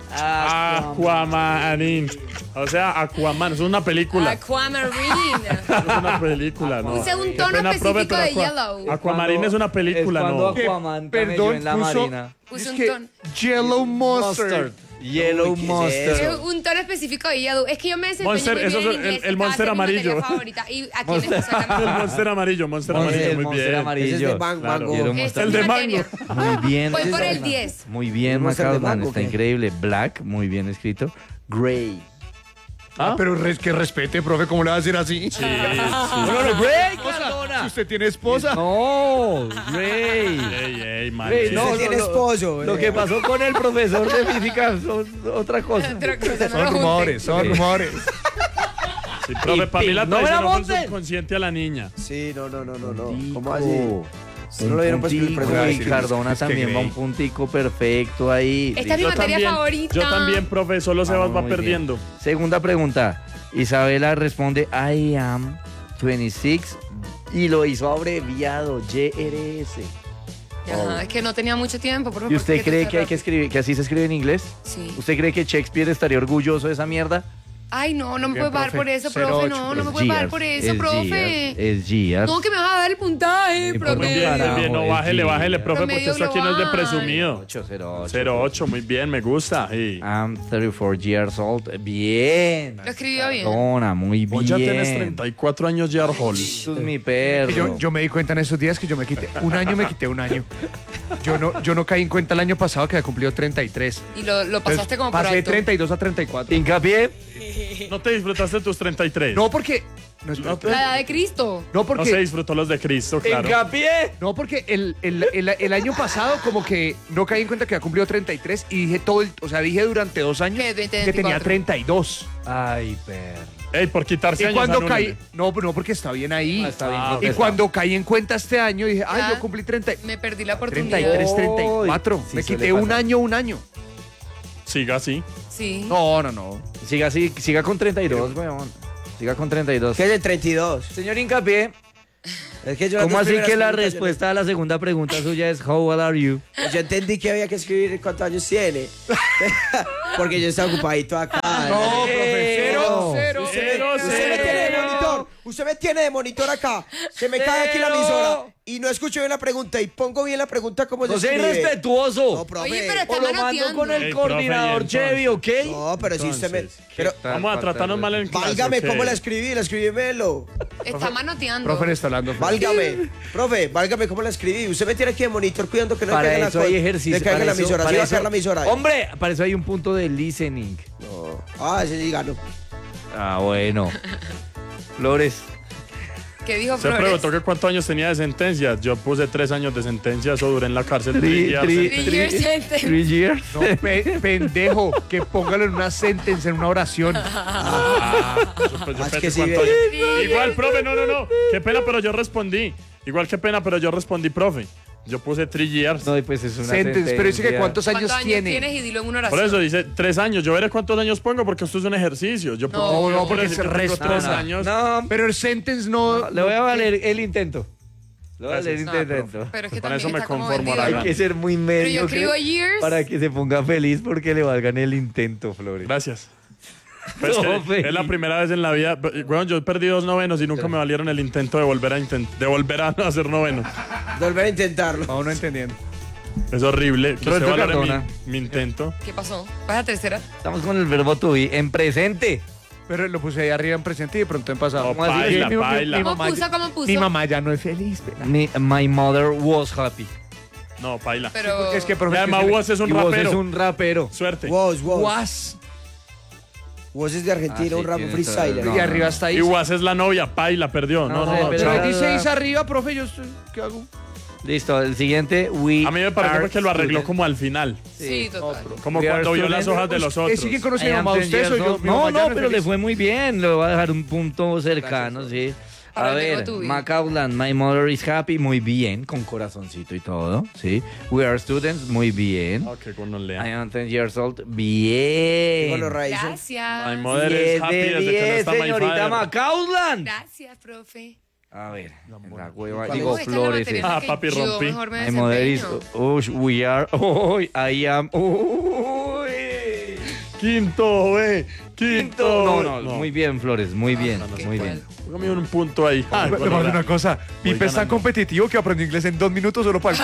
Aquamarine. O sea, Aquaman, eso es una película. Aquamarine. Eso es una película, ¿no? Puse un Qué tono pena, profe, específico pero de Aqua- yellow. Aquamarine es una película, es cuando ¿no? Aquaman Perdón, camelló en la puso- marina. Puse Es un que tono. Yellow Mustard. Yellow Uy, ¿qué es Monster. eso? Es un tono específico de yellow. Es que yo me desempeño Monster, muy eso bien es en el- inglés. el estaba Monster haciendo mi materia amarillo. favorita. Y aquí en Monster. esta El también. monster amarillo, monster Monster, amarillo, el muy monster bien. amarillo. Ese es de Bang Claro. Mango. Quiero Esta mostrar- es El mi de materia. Muy bien. Voy por Ese el es- diez. Muy bien, ¿El Monster de Macaulay, mango, está qué? increíble. Black, muy bien escrito. Gray. ¿Ah? Pero res- que respete, profe, ¿cómo le va a decir así? Sí, No, no, no, Gray, Si Cardona. usted tiene esposa. No, Gray. Ey, ey, man. Gray, Si no, usted no, tiene no. esposo, Lo eh. que pasó con el profesor de física son otra cosa. Otra cosa, no Son lo junten. rumores, son rumores. Sí, profe, Y para mí la pin, no me la traicionó fue el monten. subconsciente a la niña. Sí, no, no, no, no, no. Puntico. ¿Cómo así? Un No lo dieron pues, puntico, pero- y Cardona Es que también va Gray. un puntico perfecto ahí. Esta es mi Yo materia también, favorita. yo también, profe, solo Sebas Vamos, va muy bien. perdiendo. Segunda pregunta. Isabela responde I am veintiséis y lo hizo abreviado Y R S. Ajá, es que no tenía mucho tiempo. profe, ¿Y usted porque cree tú que hay que estás escribir, que así se escribe en inglés? rápido. Sí. ¿Usted cree que Shakespeare estaría orgulloso de esa mierda? Ay, no, no me Bien, puedes bajar profe. por eso, cero profe. ocho. No, no me Es puedes bajar Gears, por eso, es profe. Gears, Es Gears. No, que me vas a dar el puntaje, Ni por profe. Muy bien, muy bien. No, Carajo, bájele, es bájele, Gears. profe, porque Promedio esto aquí no es de global. presumido. ocho, cero ocho. cero ocho, muy bien, me gusta. Sí. I'm thirty-four years old. Bien. Lo escribió bien. Perdona, muy bien. Vos ya tenés treinta y cuatro años, Jar Hall. Eso es mi perro. Que Yo, yo me di cuenta en esos días que yo me quité un año, me quité un año. Yo no, yo no caí en cuenta el año pasado que había cumplido treinta y tres. Y lo, lo pasaste Entonces, como por pasé de alto. treinta y dos a treinta y cuatro. Hincapié. ¿No te disfrutaste tus treinta y tres? No, porque. No, No te- La edad de Cristo. no, No se porque. disfrutó los de Cristo, claro. Hincapié. No, porque el, el, el, el año pasado como que no caí en cuenta que había cumplido treinta y tres y dije todo el, o sea, dije durante dos años ¿Qué? veinte, que tenía veinticuatro. treinta y dos. Ay, perro. Ey, por quitarse Y años, cuando anúlenme. caí, no, no, porque está bien ahí. Ah, está bien y contestado. cuando caí en cuenta este año dije, ay, Ya. yo cumplí treinta, Me perdí la oportunidad. treinta y tres, treinta y cuatro. Sí, Me suele quité un pasar. año, un año. Siga así. Sí. No, no, no. Siga así, siga con treinta y dos, weón. Siga con treinta y dos. ¿Qué es de treinta y dos? Señor Hincapié, Es que yo las ¿cómo dos así primeras que la preguntas yo respuesta a la segunda pregunta suya es How old are you? no- Yo entendí que había que escribir cuántos años tiene. Porque yo estaba ocupadito acá. No, profe, cero, cero. Cero, Usted me cero. tiene de monitor. Usted me tiene de monitor acá. Se me cae aquí la Cero. emisora. Y no escucho bien la pregunta. Y pongo bien la pregunta como se No sea escribe. irrespetuoso. No, profe. Oye, pero O está lo mando manoteando. con el Ey, profe, coordinador ¿y Chevy, ¿ok? No, pero si usted me... Entonces, Pero, Vamos a tratarnos mal en clase. válgame, ¿o qué? ¿cómo la escribí? La escribí melo. Está manoteando. Profe le está hablando. Válgame. Profe, válgame, ¿cómo la escribí? Usted me tiene aquí de monitor cuidando que no Para le caiga eso la hay co- ejercicio. Le caiga para la eso- emisora. para Sí va a eso- caer la emisora. Hombre, para eso hay un punto de listening. No. Ah, ese sí ganó. Ah, bueno. Flores. ¿Qué dijo Se Flores? preguntó que cuántos años tenía de sentencia. Yo puse tres años de sentencia, eso duré en la cárcel. Three, tres días. three, Three years sentence. three years. No, pe- pendejo, que póngalo en una sentencia, en una oración. Ah, yo, pues, yo Ah, es pensé que sí, cuántos ve. años. Igual, profe, no, no, no. Qué pena, pero yo respondí. Igual, qué pena, pero yo respondí, profe. Yo puse three years. No, y pues es una Sentence, pero dice que sentencia. cuántos años, ¿Cuántos años tiene. tienes? Y dilo en una oración. Por eso dice tres años. Yo veré cuántos años pongo porque esto es un ejercicio. Yo No, pongo- no, yo porque decir es que tengo resto. tres No, no. años. No, Pero el sentence no. le voy a valer el intento. Le voy a valer el Gracias. intento. Pero es que Con también eso me está como conformo, vendido. Aragán. Hay que ser muy Pero yo medio escribo years. para que se ponga feliz porque le valgan el intento, Flores. Gracias. Pues No, que feliz. es la primera vez en la vida. Bueno, yo perdí dos novenos y nunca me valieron el intento de volver a intent de volver a hacer novenos. Volver a intentarlo. Aún no entendiendo. Es horrible. Que Roberto usted valore Cardona. mi, mi intento. ¿Qué pasó? ¿Vas a tercera? Estamos con el verbo to be en presente. Pero lo puse ahí arriba en presente y de pronto en pasado. No, ¿Cómo así? paila, Mi- mi- paila. mi ¿Cómo mamá puso? ya- ¿Cómo puso? Mi mamá ya no es feliz. pela. Mi- my mother was happy. No, paila. Pero... Porque es que, Y profe, además, que se le- Woz es un Y vos rapero. es un rapero. Suerte. Woz, Woz. Guas. Woz es de Argentina, Ah, sí, un rap tiene freestyler. toda- Y no, arriba no. está ahí. Y Was es la novia. Paila, perdió. No, No, no, sí, no. pero- Pero chao. ahí dice Is arriba, profe, yo estoy. ¿Qué hago? Listo, el siguiente. We A mí me pareció are que lo arregló students. como al final. Sí, total. Como We are cuando vio las students. hojas de los Eh, otros. ¿Siguen conociendo I a am mamá ten ustedes o years yo? old. Mi No, mamá ya no, es pero le feliz. fue muy bien. Le voy a dejar un punto cercano, sí. A Ahora tengo ver, tu vida. Macaulay, my mother is happy, muy bien, con corazoncito y todo, sí. We are students, muy bien. Ok, con los I lea. am ten years old, bien. Con los raíces. Gracias. My mother diez is happy de desde que no diez, está my señorita father. Macaulay. Gracias, profe. A ver, la hueva, ¿Cuál digo es? Esta es la flores. materia es. en la Ah, que papi, yo rompí. mejor me My mother is, desempeño. uy, we are, uy, I am, uy. Quinto, ve. Quinto. No, no, muy bien, Flores, muy bien, qué muy cual. bien. Póngame un punto ahí. Ah, Bueno, le voy a decir ahora- una cosa. Voy Pipe es tan ganando. competitivo que aprendió inglés en dos minutos solo para el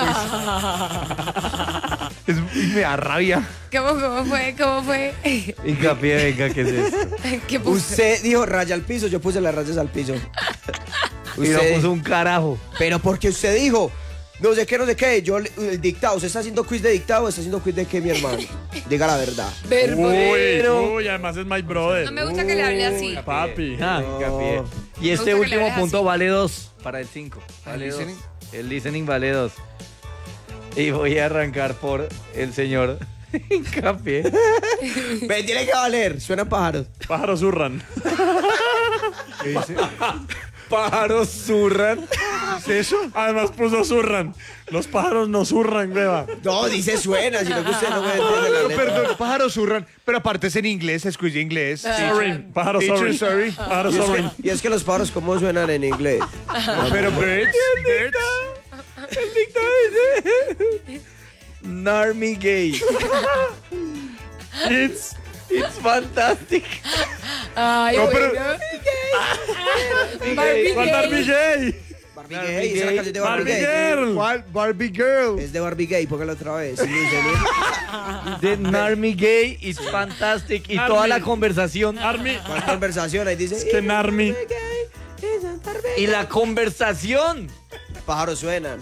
quiz. Es, y me da rabia. ¿Cómo, cómo fue? ¿Cómo fue? Hincapié, venga, ¿qué es esto? ¿Qué puse? Usted dijo raya al piso, yo puse las rayas al piso. Y no Usted- puso un carajo. Pero porque usted dijo, no sé qué, no sé qué, yo, le- el dictado, ¿usted está haciendo quiz de dictado o está haciendo quiz de qué, mi hermano? Diga la verdad. Verbero. Uy, uy, además es my brother. No me gusta que le hable así. Uy, papi. Ah, hincapié. Y este gusta que le último hables punto así. vale dos para el cinco. Vale ¿El dos. listening? El listening vale dos. Y voy a arrancar por el señor Hincapié. Ven, tiene que valer, suenan pájaros. Pájaros zurran. ¿Qué dice? Pájaros zurran. ¿Es eso? Además puso zurran. Los pájaros no zurran, beba. No, dice suena, sino que usted no me entiende la letra. Perdón, pájaros zurran. Pero aparte es en inglés, se escucha inglés. Sorry. Pájaros Teacher, sorry. sorry. Pájaros Y es, sorry. que, y es que los pájaros, ¿cómo suenan en inglés? Pero birds, birds. El dictado dice Narmy gay. It's It's fantastic. Ay, No, pero- bueno. Barbie Barbie ¿Cuál gay. Barbie gay? Barbie Gay, esa es la canción de Barbie, Barbie Gay. girl. ¿Cuál? Barbie Girl. Es de Barbie Gay, póngalo otra vez. Sí, Luis, The Narmy Gay is fantastic. Y Army. toda la conversación. Army. ¿cuál conversación? Ahí dice. Es que Narmi. Y la conversación. Pájaros suenan.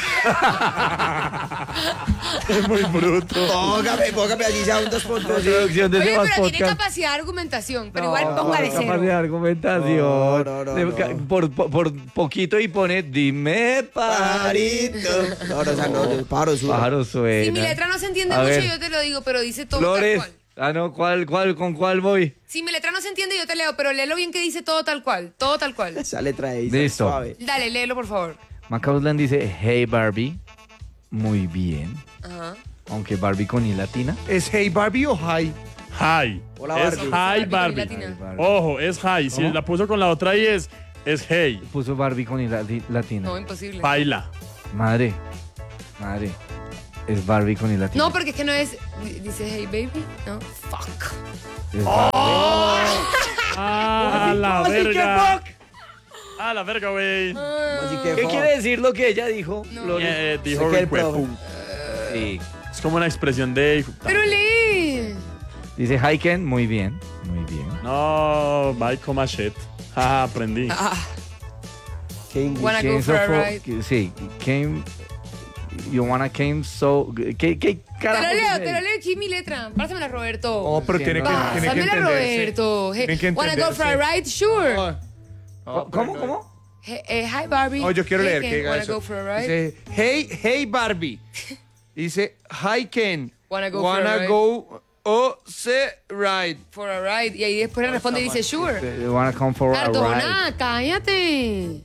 Es muy bruto. Póngame, póngame allí ya un dos puntos. Introducción de Oye, Sebas pero tiene Podcast. capacidad de argumentación, pero No, igual póngale capaz de cero. argumentación. No, no, no, De- no. ca- Por, por, por poquito y pone dime pajarito. Pajarito. No, no, o sea, no, el pájaro suena. Pájaro suena. Si mi letra no se entiende A mucho, ver. yo te lo digo, pero dice todo Flores. tal cual. Ah, no, ¿cuál, cuál, con cuál voy? Si mi letra no se entiende, yo te leo, pero léelo bien que dice todo tal cual. Todo tal cual. Esa letra ahí. Listo. Suave. Dale, léelo, por favor. Macausland dice, hey Barbie, muy bien. Ajá. Aunque Barbie con I latina. ¿Es Hey Barbie o Hi? Hi. Hola, Es Barbie. Hi Barbie Barbie. latina. Barbie. Ojo, es Hi. Si ¿Cómo? la puso con la otra I es, es Hey. Puso Barbie con I lati- latina. No, imposible. Baila. Madre, madre, es Barbie con I latina. No, porque es que no es. Dice hey baby. No. Fuck. Es Barbie. Ah, la verga. Ah, la verga, güey. Así que, ¿Qué fuck. quiere decir lo que ella dijo? No. Flores? Eh, Sé dijo que el hijuepu. profe. Sí. Es como una expresión de. Pero lee. Dice Hiken, muy bien, muy bien. No, bye, coma shit. Jaja, aprendí. Ah, Qué inglés. Wanna go Came for a so fo- ride. Sí, came. You wanna came so. ¿Qué, qué Te carajo? lo leo, dice te ahí? lo leo aquí mi letra. Pásamela, Roberto. Oh, pero tiene que, Ah, tiene que Pásamela, entenderse. Roberto. Hey, Tiene que wanna go for a entenderse. ride? Sure. Oh, oh, ¿Cómo, pero- cómo? Hey, eh, hi Barbie. Oh, yo quiero Hey, leer Ken, que diga wanna eso. go for a ride? Dice, hey, hey Barbie. Dice, hi Ken. Wanna go for a Wanna ride? go o se ride. For a ride. Y ahí después le responde y dice sure. You wanna come for a ride? Cardona, cállate.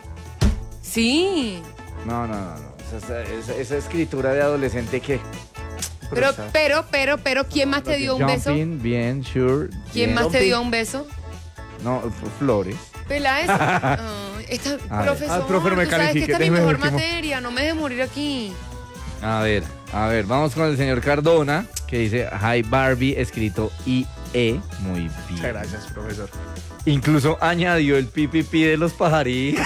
Sí. No, no, no, no. Esa, esa- esa escritura de adolescente que. Pero, pero, pero, pero, ¿quién más te dio un beso? Jumping, bien, sure. ¿Quién bien. más te dio un beso? No, F- Flores. Peláez. Ay, esta, ver. profesor, Ah, profe, no me tú sabes que califique, esta es mi déjeme mejor último. materia, no me dejes morir aquí. A ver, a ver, vamos con el señor Cardona, que dice Hi Barbie, escrito I E. Muy bien. Muchas gracias, profesor. Incluso añadió el pipipi de los pajaritos.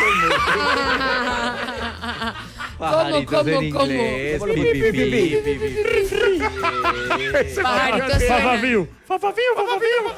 Pajaritos cómo, en cómo? inglés. ¿Cómo lo- Pipipi, pipipi? pipipi. Pajarito Fafa suena. Fiu. Fafa Fiu, Fafa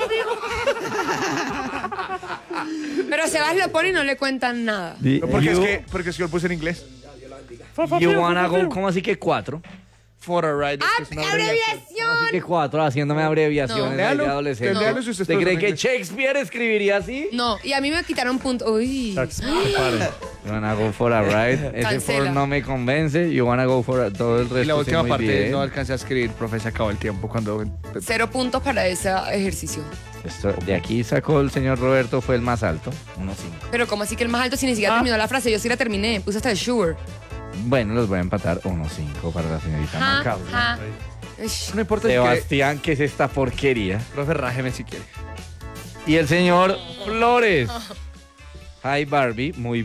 Fiu. Pero Sebas lo pone y no le cuentan nada. Di- Porque es you- que, porque es que yo lo puse en inglés. Fafa You Fiu, wanna Fafa go, Fiu. ¿cómo así que cuatro? For a ride. ¡Ah, es que es una abreviación. ¿Cómo así que abreviación! cuatro? Haciéndome abreviaciones No. de Léalo, adolescente. léalo si usted ¿Usted es cree profesor que de inglés. Shakespeare escribiría así? No, y a mí me quitaron punto. Uy. Tax, prepare. You wanna go for a ride. Ese Cancela. for no me convence. You wanna go for a, todo el resto. Y la sí, última muy parte bien. no alcancé a escribir, profe, se acabó el tiempo cuando... Cero puntos para ese ejercicio. Esto- de aquí sacó el señor Roberto, fue el más alto, uno cinco. Pero como así que el más alto si ni siquiera Ah. terminó la frase, yo sí la terminé, puse hasta el sure. Bueno, los voy a empatar uno cinco para la señorita Ja, Macaulay. ja. Ish. No importa si quiere... Sebastián, ¿qué es esta porquería? Profe, rájeme si quiere. Y el señor Flores. Hi Barbie, muy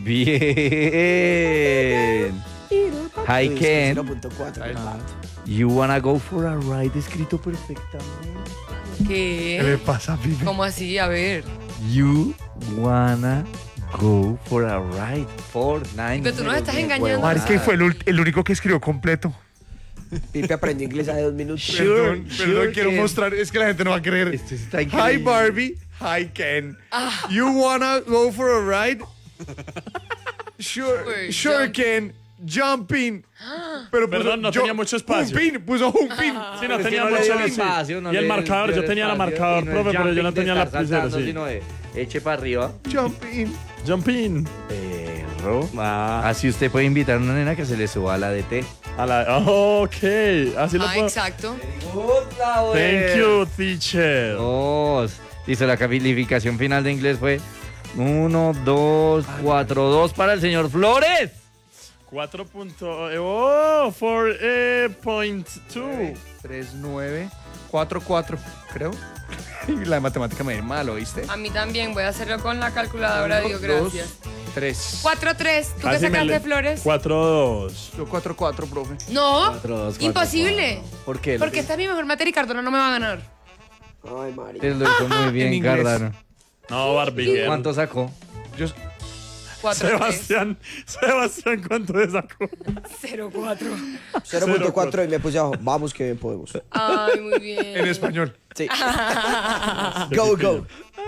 bien. Hi Ken, cero punto cuatro. you wanna go for a ride, escrito perfectamente. ¿Qué le ¿Qué? pasa, Pipe? ¿Cómo así? A ver. You wanna go for a ride. For nine. Pero tú nos estás engañando. huevonada. Es que fue el, ul- el único que escribió completo. Pipe aprendió inglés hace dos minutos. Sure, perdón, sure perdón, quiero Ken. mostrar, es que la gente no va a creer. Esto está Hi increíble. Barbie, hi Ken. You wanna go for a ride? Sure, Sure, sure jump. Ken. Jumping. Pero puso Perdón, no yo- tenía mucho espacio. Jumping, puso jumping. Sí, no Es que tenía no le mucho dio espacio. espacio, no Y el le marcador, dio yo tenía el espacio, marcador, y no profe, el pero yo no jumping de tenía estar lapicero, saltando, sí. sino de eche para arriba. Jumping. Jump in. Perro. Ah, Así usted puede invitar a una nena que se le suba a la D T. a la, ok, así lo Ah, puedo. exacto. Thank you, teacher. Dos. Listo, la calificación final de inglés fue uno, dos, cuatro, dos para el señor Flores. cuatro punto, eh, oh, four eh, point two. tres, nueve, cuatro, cuatro, creo. Y la de matemática me viene mal, ¿oíste? A mí también, voy a hacerlo con la calculadora, Uno, Dios, dos, gracias. tres. cuatro tres. ¿Tú qué Casi me sacaste, le- Flores? cuatro dos. Yo cuatro, cuatro, profe. No, Cuatro, dos, cuatro, imposible. cuatro. ¿Por qué? Porque esta es mi mejor materia y Cardona no me va a ganar. Ay, María. Te lo hizo muy En bien, inglés. Cardano. No, Barbie. ¿Cuánto sacó? Yo, Cuatro, Sebastián, Sebastián, ¿cuánto le sacó? cero cuatro. cero punto cuatro y me puse abajo. Vamos que bien podemos. Ay, muy bien. en español. Sí. Go, go.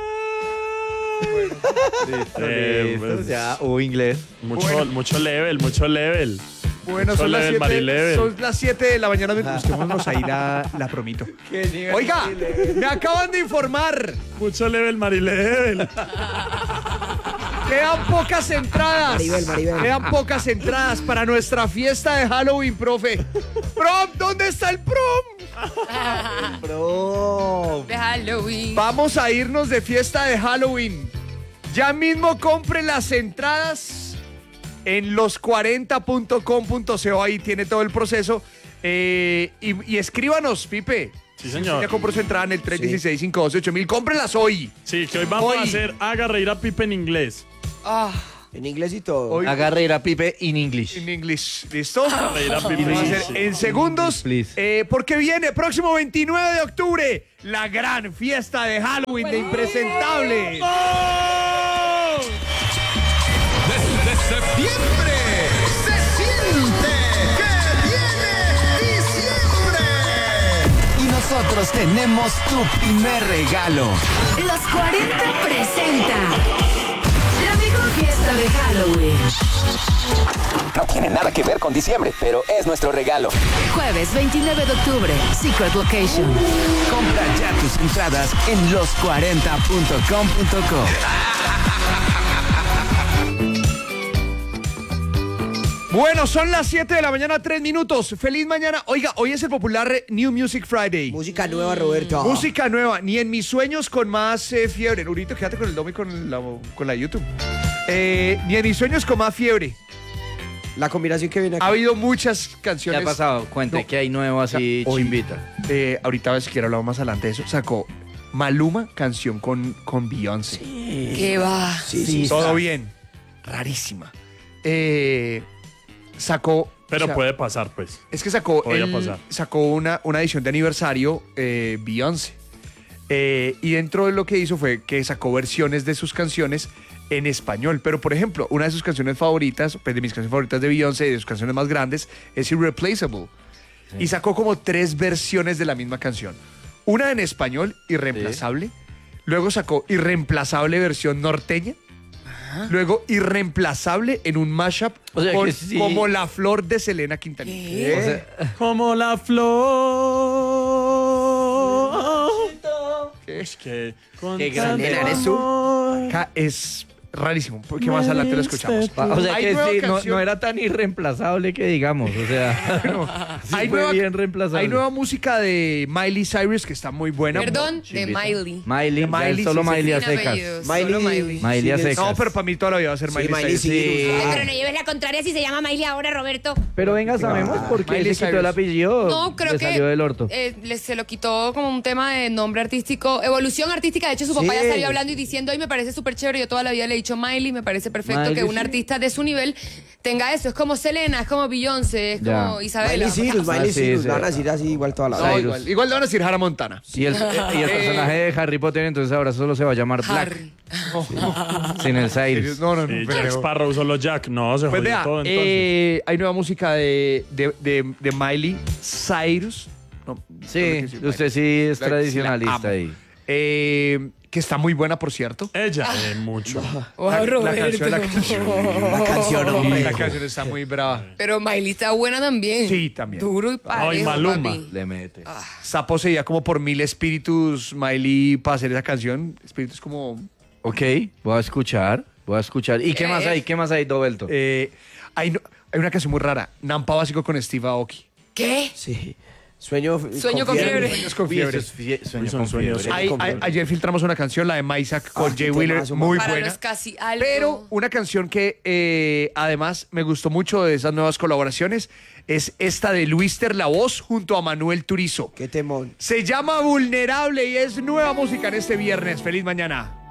Eh, Listo, pues, ya, o inglés. Mucho, Bueno. mucho level, mucho level. Bueno, Mucho son las, level, siete, Marilevel. son las siete de la mañana. Busquémonos ahí la, la promito. Oiga, me acaban de informar. Mucho level, Marilevel. Quedan pocas entradas. Maribel, Maribel. Quedan pocas entradas para nuestra fiesta de Halloween, profe. Prom, ¿dónde está el prom? Bro. De Halloween. Vamos a irnos de fiesta de Halloween. Ya mismo compre las entradas en los cuarenta punto com punto co. Ahí tiene todo el proceso. Eh, y, y escríbanos, Pipe. Sí, Si señor. usted ya compró su entrada en el tres uno seis, cinco uno ocho mil. Cómprelas hoy. Sí, que hoy vamos Hoy. a hacer Haga reír a Pipe en inglés. Ah, En inglés y todo. Hoy Haga reír a Pipe in English. en English. ¿Listo? Reír a Y Pipe lo va a en hacer inglés. en segundos. Please. eh, porque viene próximo veintinueve de octubre la gran fiesta de Halloween de Impresentables. Desde septiembre se siente que viene diciembre. Y nosotros tenemos tu primer regalo. Los cuarenta presenta la mejor fiesta de Halloween. No tiene nada que ver con diciembre, pero es nuestro regalo. Jueves veintinueve de octubre, Secret Location. Compra ya tus entradas en los cuarenta punto com punto co. Bueno, son las siete de la mañana, tres minutos. Feliz mañana. Oiga, hoy es el popular New Music Friday. Música nueva, Roberto. Música nueva, ni en mis sueños con más eh, fiebre. Nurito, quédate con el domi con la, con la YouTube. Eh, ni en mis sueños con más fiebre. La combinación que viene Ha acá. habido muchas ¿Qué canciones. ha pasado? Cuente No. que hay nuevo así, Hoy. chimbita. Eh, ahorita a ver si quiero hablar más adelante de eso. Sacó Maluma, canción con, con Beyoncé. ¿qué va? Sí, sí. Todo bien. Rarísima. Eh, sacó. Pero o sea, puede pasar, pues. Es que sacó, Podría el- pasar. sacó una, una edición de aniversario eh, Beyoncé. Eh, y dentro de lo que hizo fue que sacó versiones de sus canciones en español. Pero, por ejemplo, una de sus canciones favoritas, pues de mis canciones favoritas de Beyoncé, de sus canciones más grandes, es Irreplaceable. Y sacó como tres versiones de la misma canción. Una en español, Irreemplazable. Luego sacó Irreemplazable versión norteña. Luego Irreemplazable en un mashup O sea con- que sí. como La Flor de Selena Quintanilla. O sea, Como la flor. Es que con Qué grande tanto eres tú. amor. Acá es rarísimo, porque más adelante lo escuchamos. o sea Hay que nueva sí, no, canción. no era tan irreemplazable que digamos. O sea, sí hay, fue nueva, bien reemplazable. hay nueva música de Miley Cyrus que está muy buena. Perdón, de chimbita. Miley. Miley, De ya Miley, es solo sí, sí. Miley a Sin secas. apellidos, Miley- solo Miley. Miley a Sí, secas. No, pero para mí todavía va a ser Sí, Miley, Miley Cyrus. Cyrus. Sí. Ah. Pero no lleves la contraria si se llama Miley ahora, Roberto. Pero venga, sabemos por qué Miley se quitó Cyrus. el apellido. No, creo le que salió del orto. eh, le- se lo quitó como un tema de nombre artístico, evolución artística. De hecho, su papá Sí. ya salió hablando y diciendo, ay, me parece súper chévere. Yo toda la vida le he dicho Miley, me parece perfecto Miley, que un sí. artista de su nivel tenga eso. Es como Selena, es como Beyoncé, es Ya. como Isabela. Miley Cyrus, Ah, Miley sí, Cyrus. sí. Van a decir así igual toda la No, vida. Cyrus. igual, igual le van a decir Hannah Montana. Y el, y el personaje de Harry Potter, entonces ahora solo se va a llamar Black. Harry. Sin el Cyrus. No, no, no. Sí, pero- Jack Sparrow, solo Jack. No, se Pues jodió vea, todo entonces. eh, hay nueva música de, de, de, de Miley Cyrus. No, no Sí, quiero decir usted Miley. sí es La- la tradicionalista amo. ahí. Eh, que está muy buena, por cierto. Ella, eh, mucho. Wow, La- la Roberto. canción, la canción. La canción, hombre. La canción está muy brava. Pero Miley está buena también. Sí, también. Duro y parejo, Ay, Maluma. papi. Le mete. Está poseída como por mil espíritus Miley para hacer esa canción. Espíritus como... Ok, voy a escuchar, voy a escuchar. ¿Y qué más hay? ¿Qué más hay, Dobelto? Eh, hay, no- hay una canción muy rara. Nampa Básico con Steve Aoki. ¿Qué? Sí. Sueño, Sueño con fiebre. Sueños con Uy, fiebre. eso es fie- sueño Son con sueños. fiebre. Ay, ay, ayer filtramos una canción, la de Maisak con Ah, Jay qué Wheeler, temazo, muy Para buena. los casi algo. Pero una canción que eh, además me gustó mucho de esas nuevas colaboraciones es esta de Luister La Voz junto a Manuel Turizo. Qué temón. Se llama Vulnerable y es nueva música en este viernes. Feliz mañana.